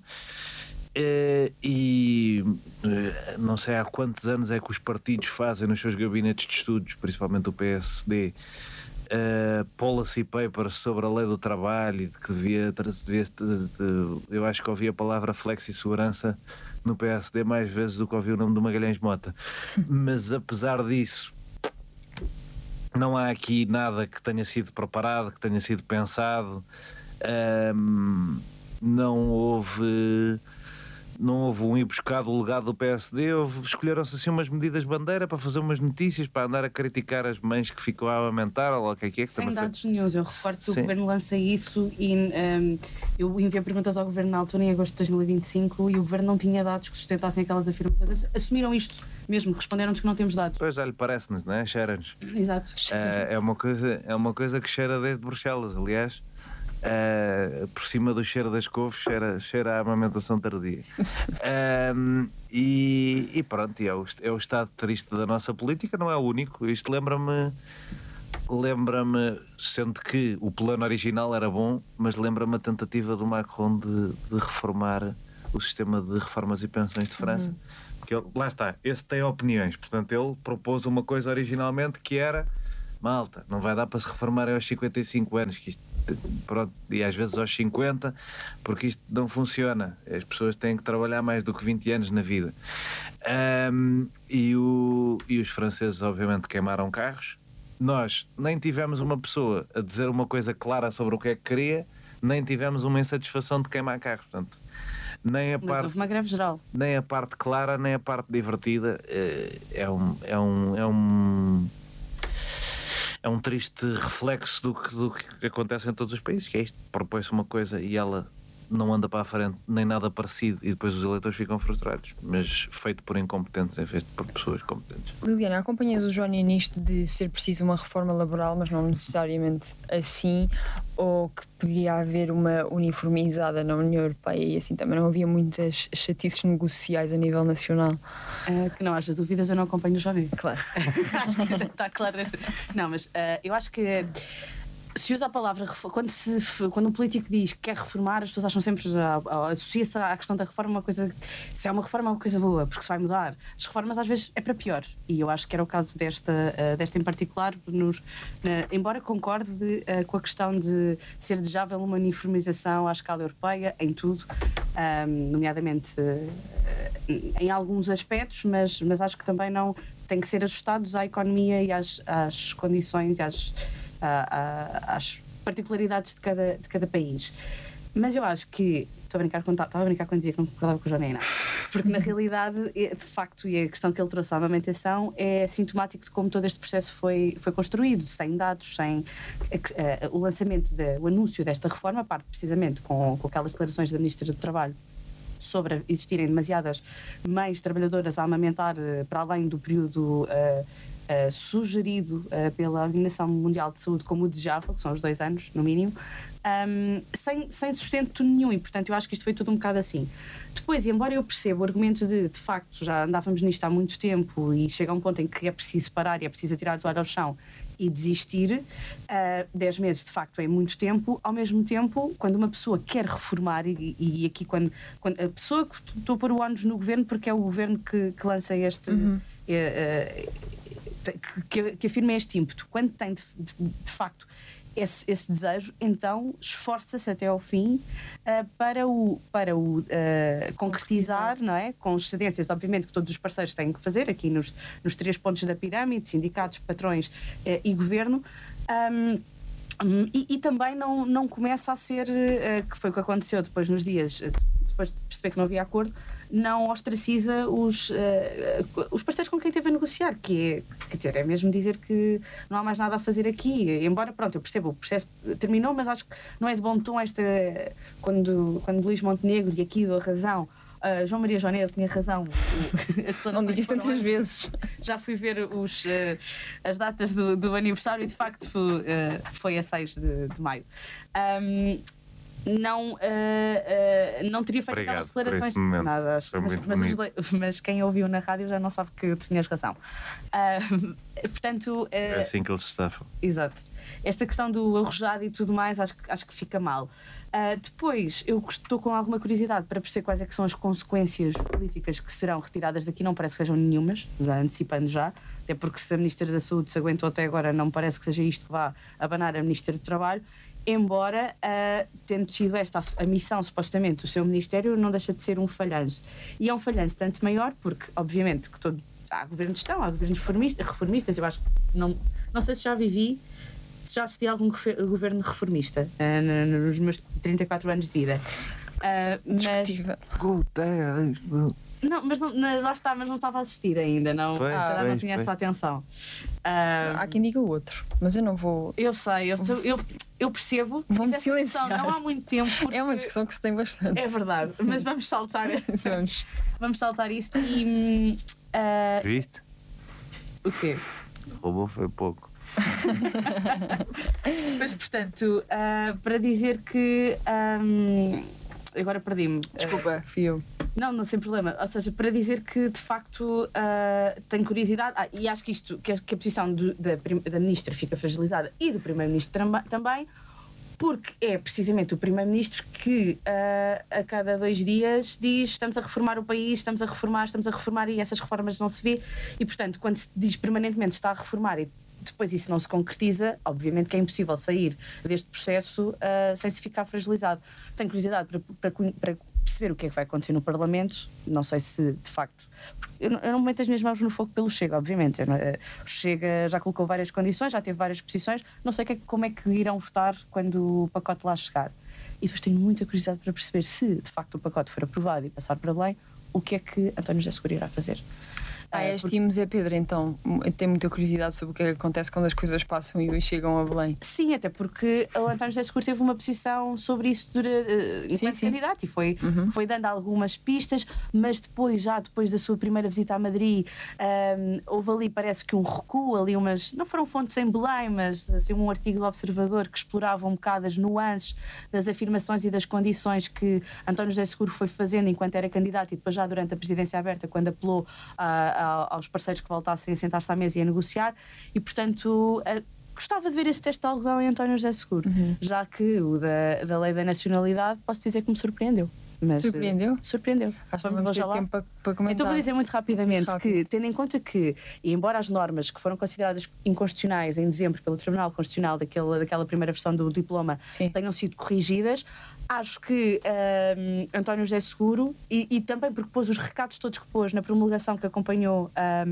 Não sei há quantos anos é que os partidos fazem nos seus gabinetes de estudos, principalmente o PSD, policy papers sobre a lei do trabalho, e de que eu acho que ouvi a palavra flexi-segurança no PSD mais vezes do que ouvi o nome do Magalhães Mota. Mas apesar disso, não há aqui nada que tenha sido preparado, que tenha sido pensado. Não houve não houve um ir buscar do legado do PSD, escolheram-se assim umas medidas bandeira para fazer umas notícias, para andar a criticar as mães que ficam a amamentar, ou lá o que é que Sem dados nenhums. Eu recordo que o Governo lança isso e eu enviei perguntas ao Governo na altura, em agosto de 2025, e o Governo não tinha dados que sustentassem aquelas afirmações. Assumiram isto mesmo, responderam-nos que não temos dados. Pois já lhe parece-nos, não é? Cheira-nos. Exato. É uma coisa que cheira desde Bruxelas, aliás. Por cima do cheiro das couves cheira a amamentação tardia. E pronto, é o estado triste da nossa política, não é o único. Isto lembra-me, sendo que o plano original era bom, mas lembra-me a tentativa do Macron de reformar o sistema de reformas e pensões de França. Porque lá está, esse tem opiniões, portanto ele propôs uma coisa originalmente que era: malta, não vai dar para se reformar aos 55 anos, que isto, pronto, e às vezes aos 50, porque isto não funciona. As pessoas têm que trabalhar mais do que 20 anos na vida. E os franceses obviamente queimaram carros. Nós nem tivemos uma pessoa a dizer uma coisa clara sobre o que é que queria, nem tivemos uma insatisfação de queimar carros. Portanto, mas houve uma greve geral. Nem a parte clara, nem a parte divertida. É um triste reflexo do que acontece em todos os países, que é isto: propõe-se uma coisa e ela não anda para a frente, nem nada parecido, e depois os eleitores ficam frustrados, mas feito por incompetentes em vez de por pessoas competentes. Liliana, acompanhas o Johnny nisto de ser preciso uma reforma laboral, mas não necessariamente assim, ou que poderia haver uma uniformizada na União Europeia e assim também não havia muitas chatices negociais a nível nacional? Que não haja dúvidas, eu não acompanho o Johnny. Claro. Acho que está claro. Não, mas eu acho que se usa a palavra quando um político diz que quer reformar, as pessoas acham sempre, associa-se à questão da reforma uma coisa, se é uma reforma é uma coisa boa, porque se vai mudar. As reformas às vezes é para pior, e eu acho que era o caso desta em particular, embora concorde com a questão de ser desejável uma uniformização à escala europeia em tudo, nomeadamente em alguns aspectos, mas acho que também não tem que ser ajustados à economia e às condições e às particularidades de cada país. Mas eu acho que estava a brincar quando dizia que não concordava com o Johnny, não. Porque na realidade, de facto, e a questão que ele trouxe à amamentação é sintomático de como todo este processo foi construído, sem dados, sem o lançamento, o anúncio desta reforma, parte precisamente com aquelas declarações da Ministra do Trabalho sobre existirem demasiadas mães trabalhadoras a amamentar para além do período sugerido pela Organização Mundial de Saúde como o desejável, que são os 2 anos, no mínimo, sem sustento nenhum, e portanto eu acho que isto foi tudo um bocado assim. Depois, e embora eu perceba o argumento de facto, já andávamos nisto há muito tempo e chega a um ponto em que é preciso parar e é preciso tirar a toalha ao chão e desistir, 10 meses de facto é muito tempo. Ao mesmo tempo, quando uma pessoa quer reformar, e aqui quando a pessoa que estou a pôr o ónus no governo, porque é o governo que lança este que afirma este ímpeto, quando tem de facto esse desejo, então esforça-se até ao fim para o concretizar, não é? Com as cedências, obviamente, que todos os parceiros têm que fazer, aqui nos 3 pontos da pirâmide: sindicatos, patrões e governo. E também não começa a ser, que foi o que aconteceu depois nos dias, depois de perceber que não havia acordo, não ostraciza os parceiros com quem teve a negociar, que é mesmo dizer que não há mais nada a fazer aqui. Embora, pronto, eu percebo, o processo terminou, mas acho que não é de bom tom quando Luís Montenegro, e aqui dou razão, João Maria Joaneiro tinha razão. Não digas tantas vezes. Já fui ver as datas do aniversário e de facto foi a 6 de maio. Não teria feito aquelas declarações. Nada, mas quem ouviu na rádio já não sabe que tinhas razão. Portanto, é assim que eles estavam. Exato. Esta questão do arrojado e tudo mais, acho que fica mal. Depois, eu estou com alguma curiosidade para perceber quais é que são as consequências políticas que serão retiradas daqui. Não parece que sejam nenhumas, já antecipando já, até porque se a Ministra da Saúde se aguentou até agora, não parece que seja isto que vá abanar a Ministra do Trabalho. Embora, tendo sido esta a missão, supostamente, do seu Ministério, não deixa de ser um falhanço. E é um falhanço tanto maior porque, obviamente, que há governos de gestão, há governos reformistas. Eu acho que não sei se já assisti a algum governo reformista nos meus 34 anos de vida. Mas Discutível. não, mas lá está, mas não estava a assistir ainda, não, Pois, se calhar não pois, tinha pois. essa atenção. Há quem diga o outro, mas eu não vou. Eu sei, eu percebo. Vou-me Tive essa discussão silenciar. não há muito tempo. Porque É uma discussão que se tem bastante. é verdade, mas vamos saltar, Vamos. isso e. Viste? O quê? Roubou foi pouco. Mas portanto, para dizer que. Agora perdi-me. Desculpa, fui eu. Não, sem problema. Ou seja, para dizer que de facto tenho curiosidade, e acho que isto, que a posição da ministra fica fragilizada e do primeiro-ministro também, porque é precisamente o primeiro-ministro que a cada 2 dias diz estamos a reformar o país, estamos a reformar e essas reformas não se vê, e portanto quando se diz permanentemente está a reformar e depois isso não se concretiza, obviamente que é impossível sair deste processo sem se ficar fragilizado. Tenho curiosidade para perceber o que é que vai acontecer no Parlamento, não sei se de facto. Eu não meto as minhas mãos no fogo pelo Chega, obviamente. O Chega já colocou várias condições, já teve várias posições, não sei como é que irão votar quando o pacote lá chegar. E depois tenho muita curiosidade para perceber se de facto o pacote for aprovado e passar para Belém, o que é que António José Seguro irá fazer. Este time Zé Pedro, então, tem muita curiosidade sobre o que é que acontece quando as coisas passam e chegam a Belém. Sim, até porque o António José Seguro teve uma posição sobre isso enquanto candidato e foi dando algumas pistas, mas depois da sua primeira visita a Madrid, houve ali, parece que um recuo, ali não foram fontes em Belém, mas assim, um artigo do Observador que explorava um bocado as nuances das afirmações e das condições que António José Seguro foi fazendo enquanto era candidato e depois já durante a presidência aberta, quando apelou aos parceiros que voltassem a sentar-se à mesa e a negociar, e portanto gostava de ver esse teste de algodão em António José Seguro, já que o da lei da nacionalidade posso dizer que me surpreendeu. Mas, Surpreendeu? Surpreendeu. Acho que vamos ter tempo para comentar. Então vou dizer muito rapidamente que, tendo em conta que, e embora as normas que foram consideradas inconstitucionais em dezembro pelo Tribunal Constitucional daquela primeira versão do diploma tenham sido corrigidas, acho que António José Seguro, e também porque pôs os recados todos que pôs na promulgação que acompanhou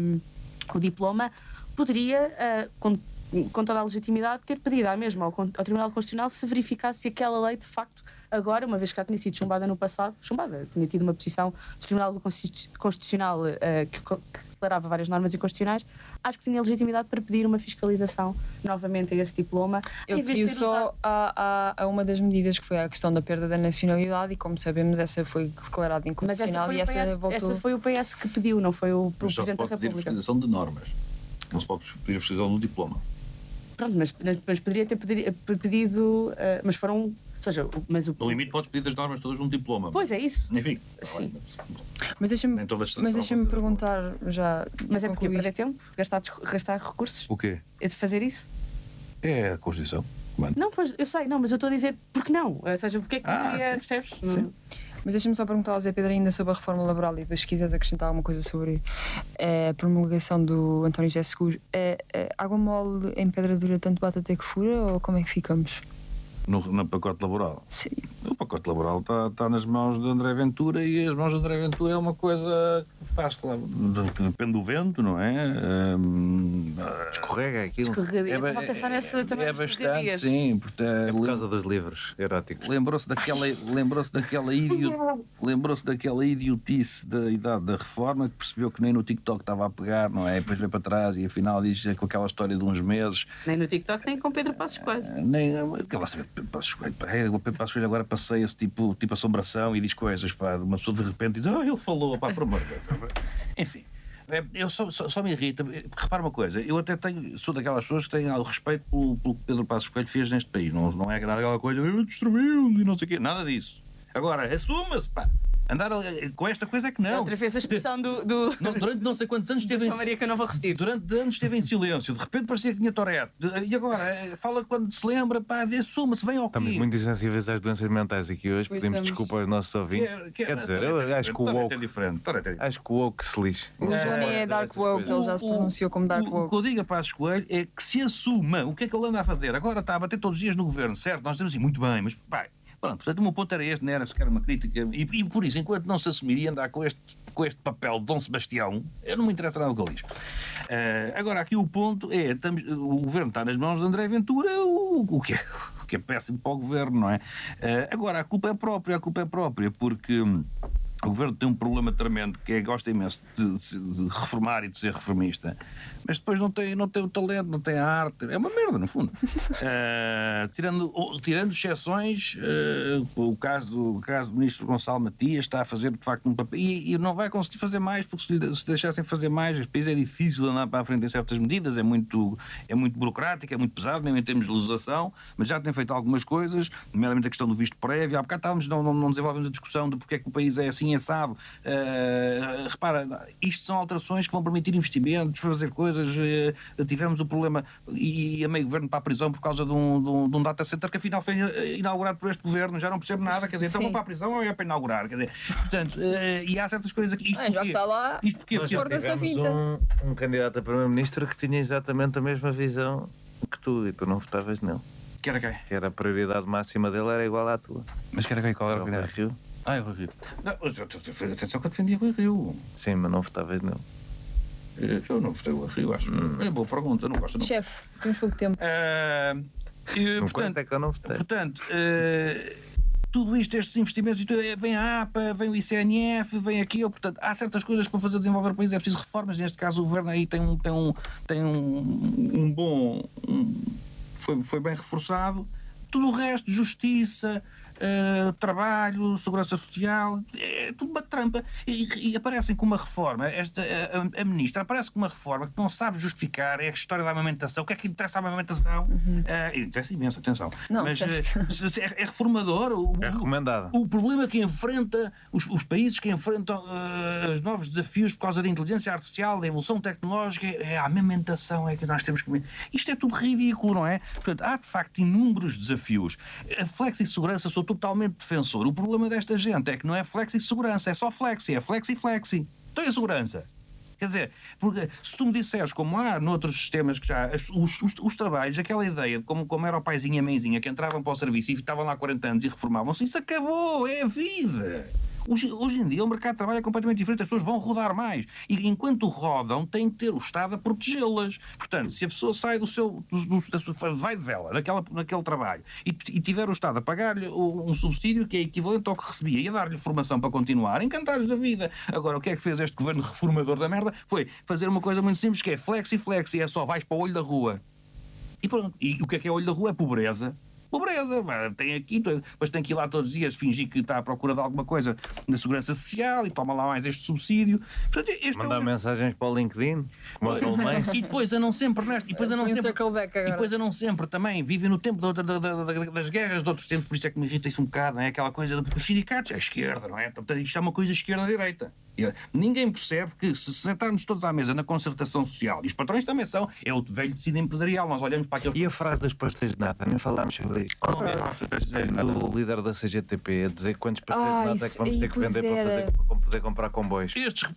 o diploma, poderia, com toda a legitimidade, ter pedido à mesma ao Tribunal Constitucional se verificasse se aquela lei de facto, agora, uma vez que já tinha sido chumbada no passado, tinha tido uma posição do Tribunal Constitucional que declarava várias normas inconstitucionais, acho que tinha legitimidade para pedir uma fiscalização novamente a esse diploma. Eu pedi só a uma das medidas, que foi a questão da perda da nacionalidade, e como sabemos essa foi declarada inconstitucional e essa foi o PS que pediu, não foi o Presidente da República. Mas só se pode pedir fiscalização de normas, não se pode pedir fiscalização do diploma. Pronto, mas poderia ter pedido, mas foram... Ou seja, no limite podes pedir as normas todas num diploma. Pois é isso. Enfim. Sim. Mas deixa-me perguntar já. Mas é porque perder tempo? Gastar recursos? O quê? É de fazer isso? É a Constituição. Mano. Não, pois, eu sei, mas eu estou a dizer porque não. Ou seja, porque é que poderia, percebes? Sim. Mas deixa-me só perguntar ao Zé Pedro ainda sobre a reforma laboral e depois se quiseres acrescentar alguma coisa sobre a promulgação do António José Seguro. Água mole em pedra dura tanto bate até que fura, ou como é que ficamos? No pacote laboral? Sim. O pacote laboral está nas mãos de André Ventura, e as mãos de André Ventura é uma coisa que faz lá, depende do vento, não é? Escorrega aquilo. Estava a pensar nessa também. É bastante, sim. É por causa dos livros eróticos. Lembrou-se daquela idiotice da idade da reforma, que percebeu que nem no TikTok estava a pegar, não é? E depois veio para trás e afinal diz com aquela história de uns meses. Nem no TikTok, nem com Pedro Passos Coelho. Nem aquela Pedro Passos Coelho agora passeia-se tipo assombração e diz coisas, pá, uma pessoa de repente diz, ele falou, pá, por amor de Deus. Enfim, eu só me irrita, porque repara uma coisa, eu até sou daquelas pessoas que têm respeito pelo que Pedro Passos Coelho fez neste país, não é aquela coisa, destruiu e não sei o quê, nada disso. Agora, assuma-se, pá. Andar com esta coisa é que não. Outra vez a expressão durante não sei quantos anos esteve Maria, que eu não vou repetir. Durante anos esteve em silêncio, de repente parecia que tinha Tourette. E agora fala quando se lembra, pá, assuma-se, vem ao quê? Estamos muito insensíveis às doenças mentais aqui hoje, pedimos desculpa aos nossos ouvintes. Quer dizer, eu acho que o woke é diferente. Acho que o woke se lixe. O Johnny é Dark Woke, ele já se pronunciou como Dark Woke. O que eu digo a Passos Coelho é que se assuma o que é que ele anda a fazer. Agora está a bater todos os dias no governo, certo? Nós dizemos assim, muito bem, mas pá. Portanto, o meu ponto era este, não era sequer uma crítica, e por isso, enquanto não se assumir e andar com este papel de Dom Sebastião, eu não me interessa nada o que ele diz. Agora, aqui o ponto é, o governo está nas mãos de André Ventura, o que que é péssimo para o governo, não é? Agora, a culpa é própria, porque o governo tem um problema tremendo, que é gosta imenso de reformar e de ser reformista, mas depois não tem o talento, não tem a arte, é uma merda no fundo. Tirando exceções, o caso do ministro Gonçalo Matias está a fazer de facto um papel e não vai conseguir fazer mais, porque se deixassem fazer mais, este país é difícil andar para a frente em certas medidas, é muito burocrático, é muito pesado, mesmo em termos de legislação, mas já tem feito algumas coisas, nomeadamente a questão do visto prévio. Há bocado não desenvolvemos a discussão de porque é que o país é assim assado. Repara, isto são alterações que vão permitir investimentos, fazer coisas. Tivemos o problema e a meio governo para a prisão por causa de um data center que afinal foi inaugurado por este governo. Já não percebo nada, quer dizer, então vão para a prisão ou é para inaugurar? Quer dizer, portanto, e há certas coisas aqui. Já que está lá, Nós já tivemos um candidato a primeiro-ministro que tinha exatamente a mesma visão que tu, e tu não votavas nele. Que era quem? Que era a prioridade máxima dele era igual à tua. Mas que era quem? Qual era o Rui candidato? Rio. É o Rui Rio. Não, atenção que eu defendia o Rui Rio. Sim, mas não votavas nele. Eu não votei o Rui Rio, acho. É boa pergunta, não gosto. Chefe, temos pouco tempo. Portanto, é que eu não votei. Portanto, tudo isto, estes investimentos, vem a APA, vem o ICNF, vem aquilo, portanto, há certas coisas que para fazer desenvolver o país é preciso reformas. Neste caso, o governo aí tem um bom. Foi bem reforçado. Tudo o resto, justiça, trabalho, segurança social, é tudo uma trampa. E aparecem com uma reforma, a ministra aparece com uma reforma que não sabe justificar, é a história da amamentação. O que é que interessa a amamentação? Interessa imenso, atenção. Não, mas é reformador. É recomendado. O problema que enfrenta, os países que enfrentam os novos desafios por causa da inteligência artificial, da evolução tecnológica, é a amamentação, é que nós temos que... Isto é tudo ridículo, não é? Portanto, há de facto inúmeros desafios. A flexi-segurança, sou totalmente defensor. O problema desta gente é que não é flexi-segurança, é só flexi, é flexi-flexi. Então é a segurança. Quer dizer, porque se tu me disseres, como há noutros sistemas que já... Os trabalhos, aquela ideia de como era o paizinho e a mãezinha que entravam para o serviço e estavam lá há 40 anos e reformavam-se, isso acabou, é a vida. Hoje em dia o mercado de trabalho é completamente diferente, as pessoas vão rodar mais e enquanto rodam tem que ter o Estado a protegê-las. Portanto, se a pessoa sai vai de vela naquele trabalho e tiver o Estado a pagar-lhe um subsídio que é equivalente ao que recebia e a dar-lhe formação para continuar, encantados da vida. Agora, o que é que fez este governo reformador da merda? Foi fazer uma coisa muito simples que é flexi, é só vais para o olho da rua. E pronto. E o que é olho da rua? É pobreza. Pobreza, tem aqui, depois tem que ir lá todos os dias fingir que está à procura de alguma coisa na segurança social e toma lá mais este subsídio. Portanto, mandar mensagens para o LinkedIn, como os alemães. E depois andam sempre nesta. E depois andam sempre também, vivem no tempo das guerras de outros tempos, por isso é que me irrita isso um bocado, não é? Aquela coisa de os sindicatos é a esquerda, não é? Portanto, isto é uma coisa esquerda-direita. Ninguém percebe que se sentarmos todos à mesa na concertação social, e os patrões também são, é o velho tecido empresarial, nós olhamos para aquele... E a frase dos pastéis de nata, nem falámos sobre isso. O líder da CGTP a dizer quantos pastéis de nata é que vamos ter que vender para poder comprar comboios.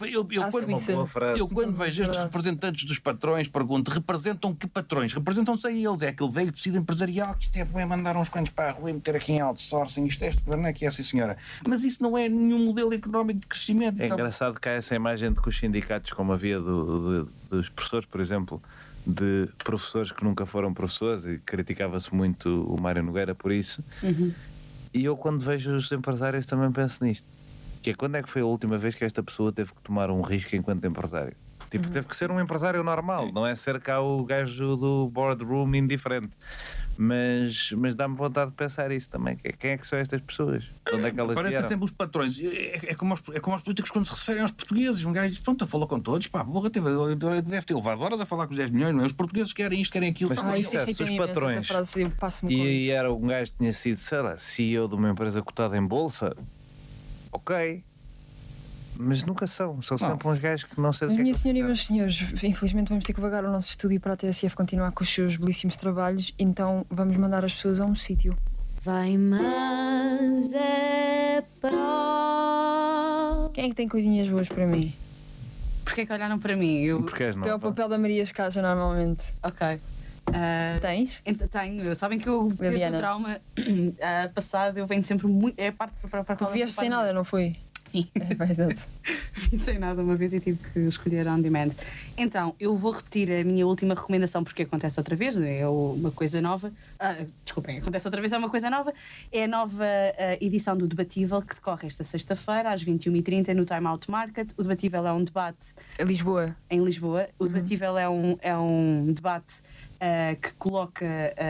Eu quando vejo estes representantes dos patrões, pergunto, representam que patrões? Representam-se a eles, é aquele velho tecido empresarial que isto é mandar uns quantos para a rua e meter aqui em outsourcing, este governo é que é assim, senhora. Mas isso não é nenhum modelo económico de crescimento. É engraçado que há essa imagem de que os sindicatos, como havia dos professores, por exemplo, de professores que nunca foram professores, e criticava-se muito o Mário Nogueira por isso. E eu, quando vejo os empresários, também penso nisto, que é quando é que foi a última vez que esta pessoa teve que tomar um risco enquanto empresário? Tipo, teve que ser um empresário normal, não é ser cá o gajo do boardroom indiferente. Mas dá-me vontade de pensar isso também. Quem é que são estas pessoas? Onde é que elas Parecem vieram? sempre os patrões. É como os políticos quando se referem aos portugueses. Um gajo diz, pronto, falou com todos, pá, porra, deve ter levado horas a falar com os 10 milhões, não é? Os portugueses querem isto, querem aquilo. Mas Isso se os patrões e era um gajo que tinha sido, sei lá, CEO de uma empresa cotada em bolsa, ok. Mas nunca são sempre uns gajos que não sei do que é que... Minha senhora e meus senhores, infelizmente vamos ter que vagar o nosso estúdio para a TSF continuar com os seus belíssimos trabalhos, então vamos mandar as pessoas a um sítio. Vai, mas é para... Quem é que tem coisinhas boas para mim? Porquê que olharam para mim? Porque és Que é o nova. papel da Maria Escaja normalmente. Ok. Tens? Tenho. Sabem que eu, desde o trauma passado, eu venho sempre muito... É a parte para Tu vieste sem nada, não foi? Sim. Exato. e sem nada uma vez e tive que escolher on demand. Então, eu vou repetir a minha última recomendação porque acontece outra vez, é uma coisa nova. Desculpem, acontece outra vez, é uma coisa nova. É a nova edição do Debatível que decorre esta sexta-feira às 21h30 no Time Out Market. O Debatível é um debate Lisboa. em Lisboa. O Debatível é um debate que coloca.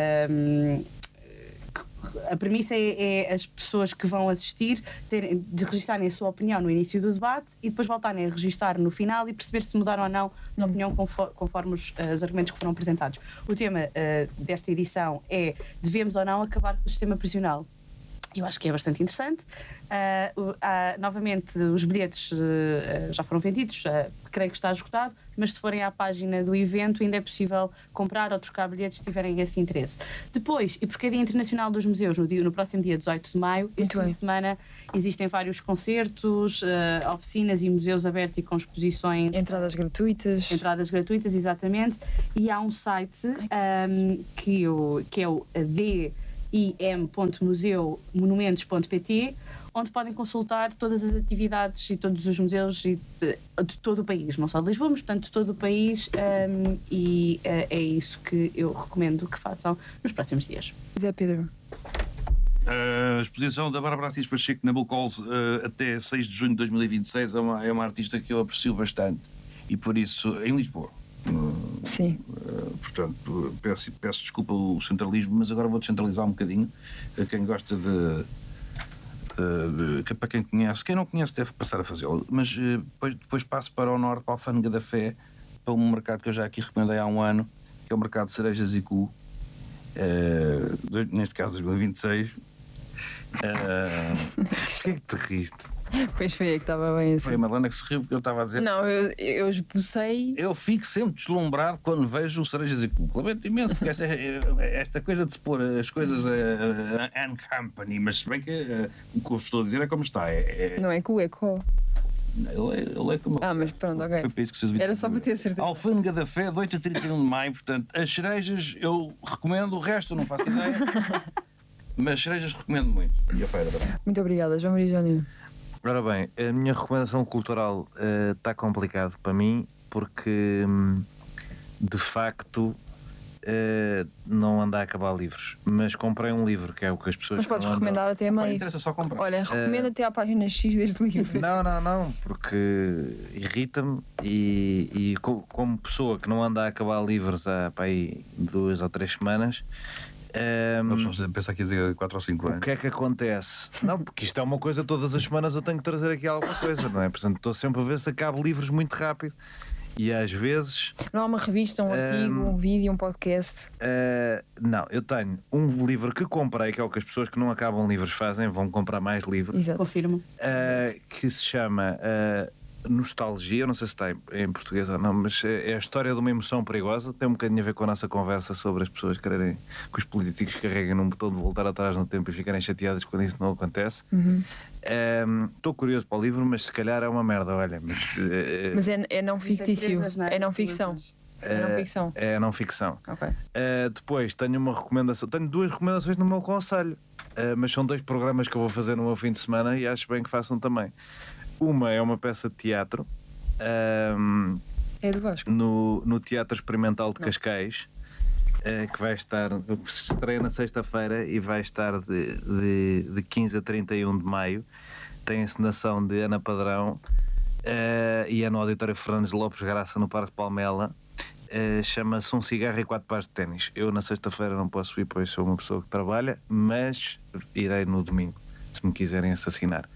A premissa é as pessoas que vão assistir de registarem a sua opinião no início do debate e depois voltarem a registar no final e perceber se mudaram ou não de opinião conforme os argumentos que foram apresentados. O tema desta edição é: devemos ou não acabar com o sistema prisional? Eu acho que é bastante interessante. Novamente, os bilhetes já foram vendidos, creio que está esgotado, mas se forem à página do evento ainda é possível comprar ou trocar bilhetes se tiverem esse interesse. Depois, e porque é Dia Internacional dos Museus, no próximo dia 18 de maio, este fim de semana existem vários concertos, oficinas e museus abertos e com exposições. Entradas gratuitas. Entradas gratuitas, exatamente. E há um site que é o im.museumonumentos.pt, onde podem consultar todas as atividades e todos os museus de todo o país, não só de Lisboa, mas portanto de todo o país, e é isso que eu recomendo que façam nos próximos dias. Zé Pedro. A exposição da Bárbara Assis Pacheco na Bucols até 6 de junho de 2026 é uma artista que eu aprecio bastante, e por isso, em Lisboa. Sim. Portanto, peço desculpa o centralismo, mas agora vou descentralizar um bocadinho. Quem gosta para quem conhece, quem não conhece deve passar a fazê-lo, mas depois passo para o norte, para a Alfândega da Fé, para um mercado que eu já aqui recomendei há um ano, que é o mercado de cerejas e cu, neste caso 2026. Porquê que te riste? Pois foi, é que estava bem assim. Foi a Madalena que se riu porque eu estava a dizer. Não, eu esbocei. Eu fico sempre deslumbrado quando vejo cerejas e cu. Lamento imenso, porque esta coisa de se pôr as coisas and company, mas se bem que o que eu estou a dizer é como está. Não é cu, é co. Ele é como. Mas pronto, ok. Foi para isso que vocês Era só para ter certeza. Alfândega da Fé, de 8 a 31 de maio. Portanto, as cerejas eu recomendo, o resto eu não faço ideia. Mas cerejas recomendo muito. E a feira também. Muito obrigada, João Maria Jónio. Ora bem, a minha recomendação cultural está complicado para mim porque de facto não ando a acabar livros, mas comprei um livro que é o que as pessoas. Mas podes não recomendar até a Não meio. interessa só comprar. Olha, recomenda até à página X deste livro. Não, porque irrita-me e como pessoa que não anda a acabar livros há para aí 2 ou 3 semanas. Vamos pensar que ia dizer 4 ou 5 anos. O que é que acontece? Não, porque isto é uma coisa, todas as semanas eu tenho que trazer aqui alguma coisa, não é? Portanto, estou sempre a ver se acabo livros muito rápido e às vezes. Não há uma revista, um artigo, um vídeo, um podcast? Não, eu tenho um livro que comprei, que é o que as pessoas que não acabam livros fazem, vão comprar mais livros. Exato. Confirmo. Que se chama Nostalgia, não sei se está em português ou não, mas é a história de uma emoção perigosa. Tem um bocadinho a ver com a nossa conversa sobre as pessoas quererem que os políticos carreguem num botão de voltar atrás no tempo e ficarem chateadas quando isso não acontece. Estou curioso para o livro, mas se calhar é uma merda, olha. Mas é não fictício. É não ficção. É não ficção. É não ficção. Ok. Depois tenho uma recomendação, tenho 2 recomendações no meu conselho, mas são 2 programas que eu vou fazer no meu fim de semana e acho bem que façam também. Uma é uma peça de teatro É do Vasco. no Teatro Experimental de Cascais, que vai estar, se estreia na sexta-feira e vai estar de 15 a 31 de maio. Tem a encenação de Ana Padrão e é no Auditório Fernandes Lopes Graça, no Parque Palmela. Chama-se Um Cigarro e 4 Pares de Ténis. Eu na sexta-feira não posso ir, pois sou uma pessoa que trabalha, mas irei no domingo, se me quiserem assassinar.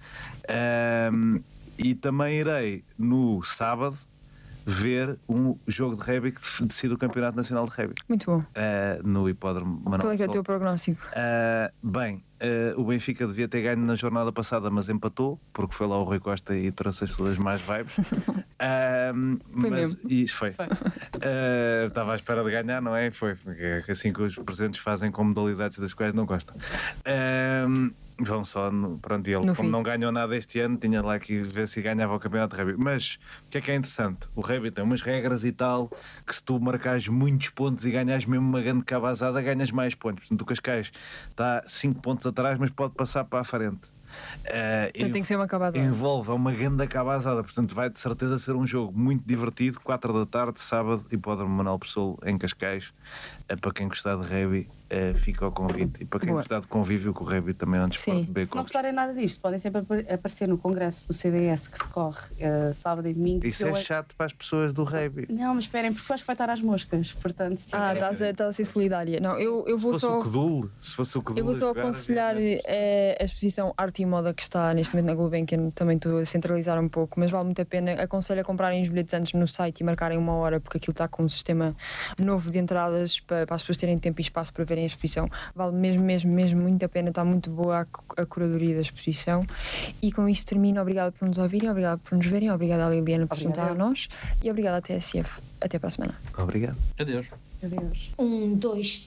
E também irei no sábado ver um jogo de rugby que decide o Campeonato Nacional de Rugby Muito bom. no Hipódromo Manuel Qual é que é o teu Pessoa. prognóstico? O Benfica devia ter ganho na jornada passada, mas empatou, porque foi lá o Rui Costa e trouxe as suas mais vibes. Mesmo. Isso foi. Estava à espera de ganhar, não é? Foi assim que os presentes fazem com modalidades das quais não gostam. Vão só, pronto, e ele, No como fim. não ganhou nada este ano, tinha lá que ver se ganhava o campeonato de rugby. Mas o que é interessante? O rugby tem umas regras e tal, que se tu marcares muitos pontos e ganhas mesmo uma grande cabazada, ganhas mais pontos. Portanto, o Cascais está 5 pontos atrás, mas pode passar para a frente. Portanto, tem que ser uma cabazada. Envolve uma grande cabazada, portanto vai de certeza ser um jogo muito divertido, 4 da tarde, sábado, Hipódromo Manuel Pessoa em Cascais. Para quem gostar de rugby, fica ao convite, e para quem Boa. gostar de convívio, que o rugby também é um desporto bem Se não gostarem nada disto, podem sempre aparecer no congresso do CDS que decorre sábado e domingo. Isso é chato para as pessoas do rugby. Não, mas esperem, porque eu acho que vai estar às moscas. Portanto, se tiverem- Estás a ser solidária. Não, eu Se vou fosse só. o Codul, Eu vou só aconselhar a exposição Arte e Moda que está neste momento na Gulbenkian. Também estou a centralizar um pouco, mas vale muito a pena. Aconselho a comprarem os bilhetes antes no site e marcarem uma hora, porque aquilo está com um sistema novo de entradas para as pessoas terem tempo e espaço para verem a exposição. Vale mesmo muito a pena. Está muito boa a curadoria da exposição. E com isto termino. Obrigada por nos ouvirem, obrigada por nos verem, obrigada à Liliana por Obrigada. juntar a nós e obrigada à TSF. Até para a semana. Obrigado. Adeus. Adeus. 1, 2,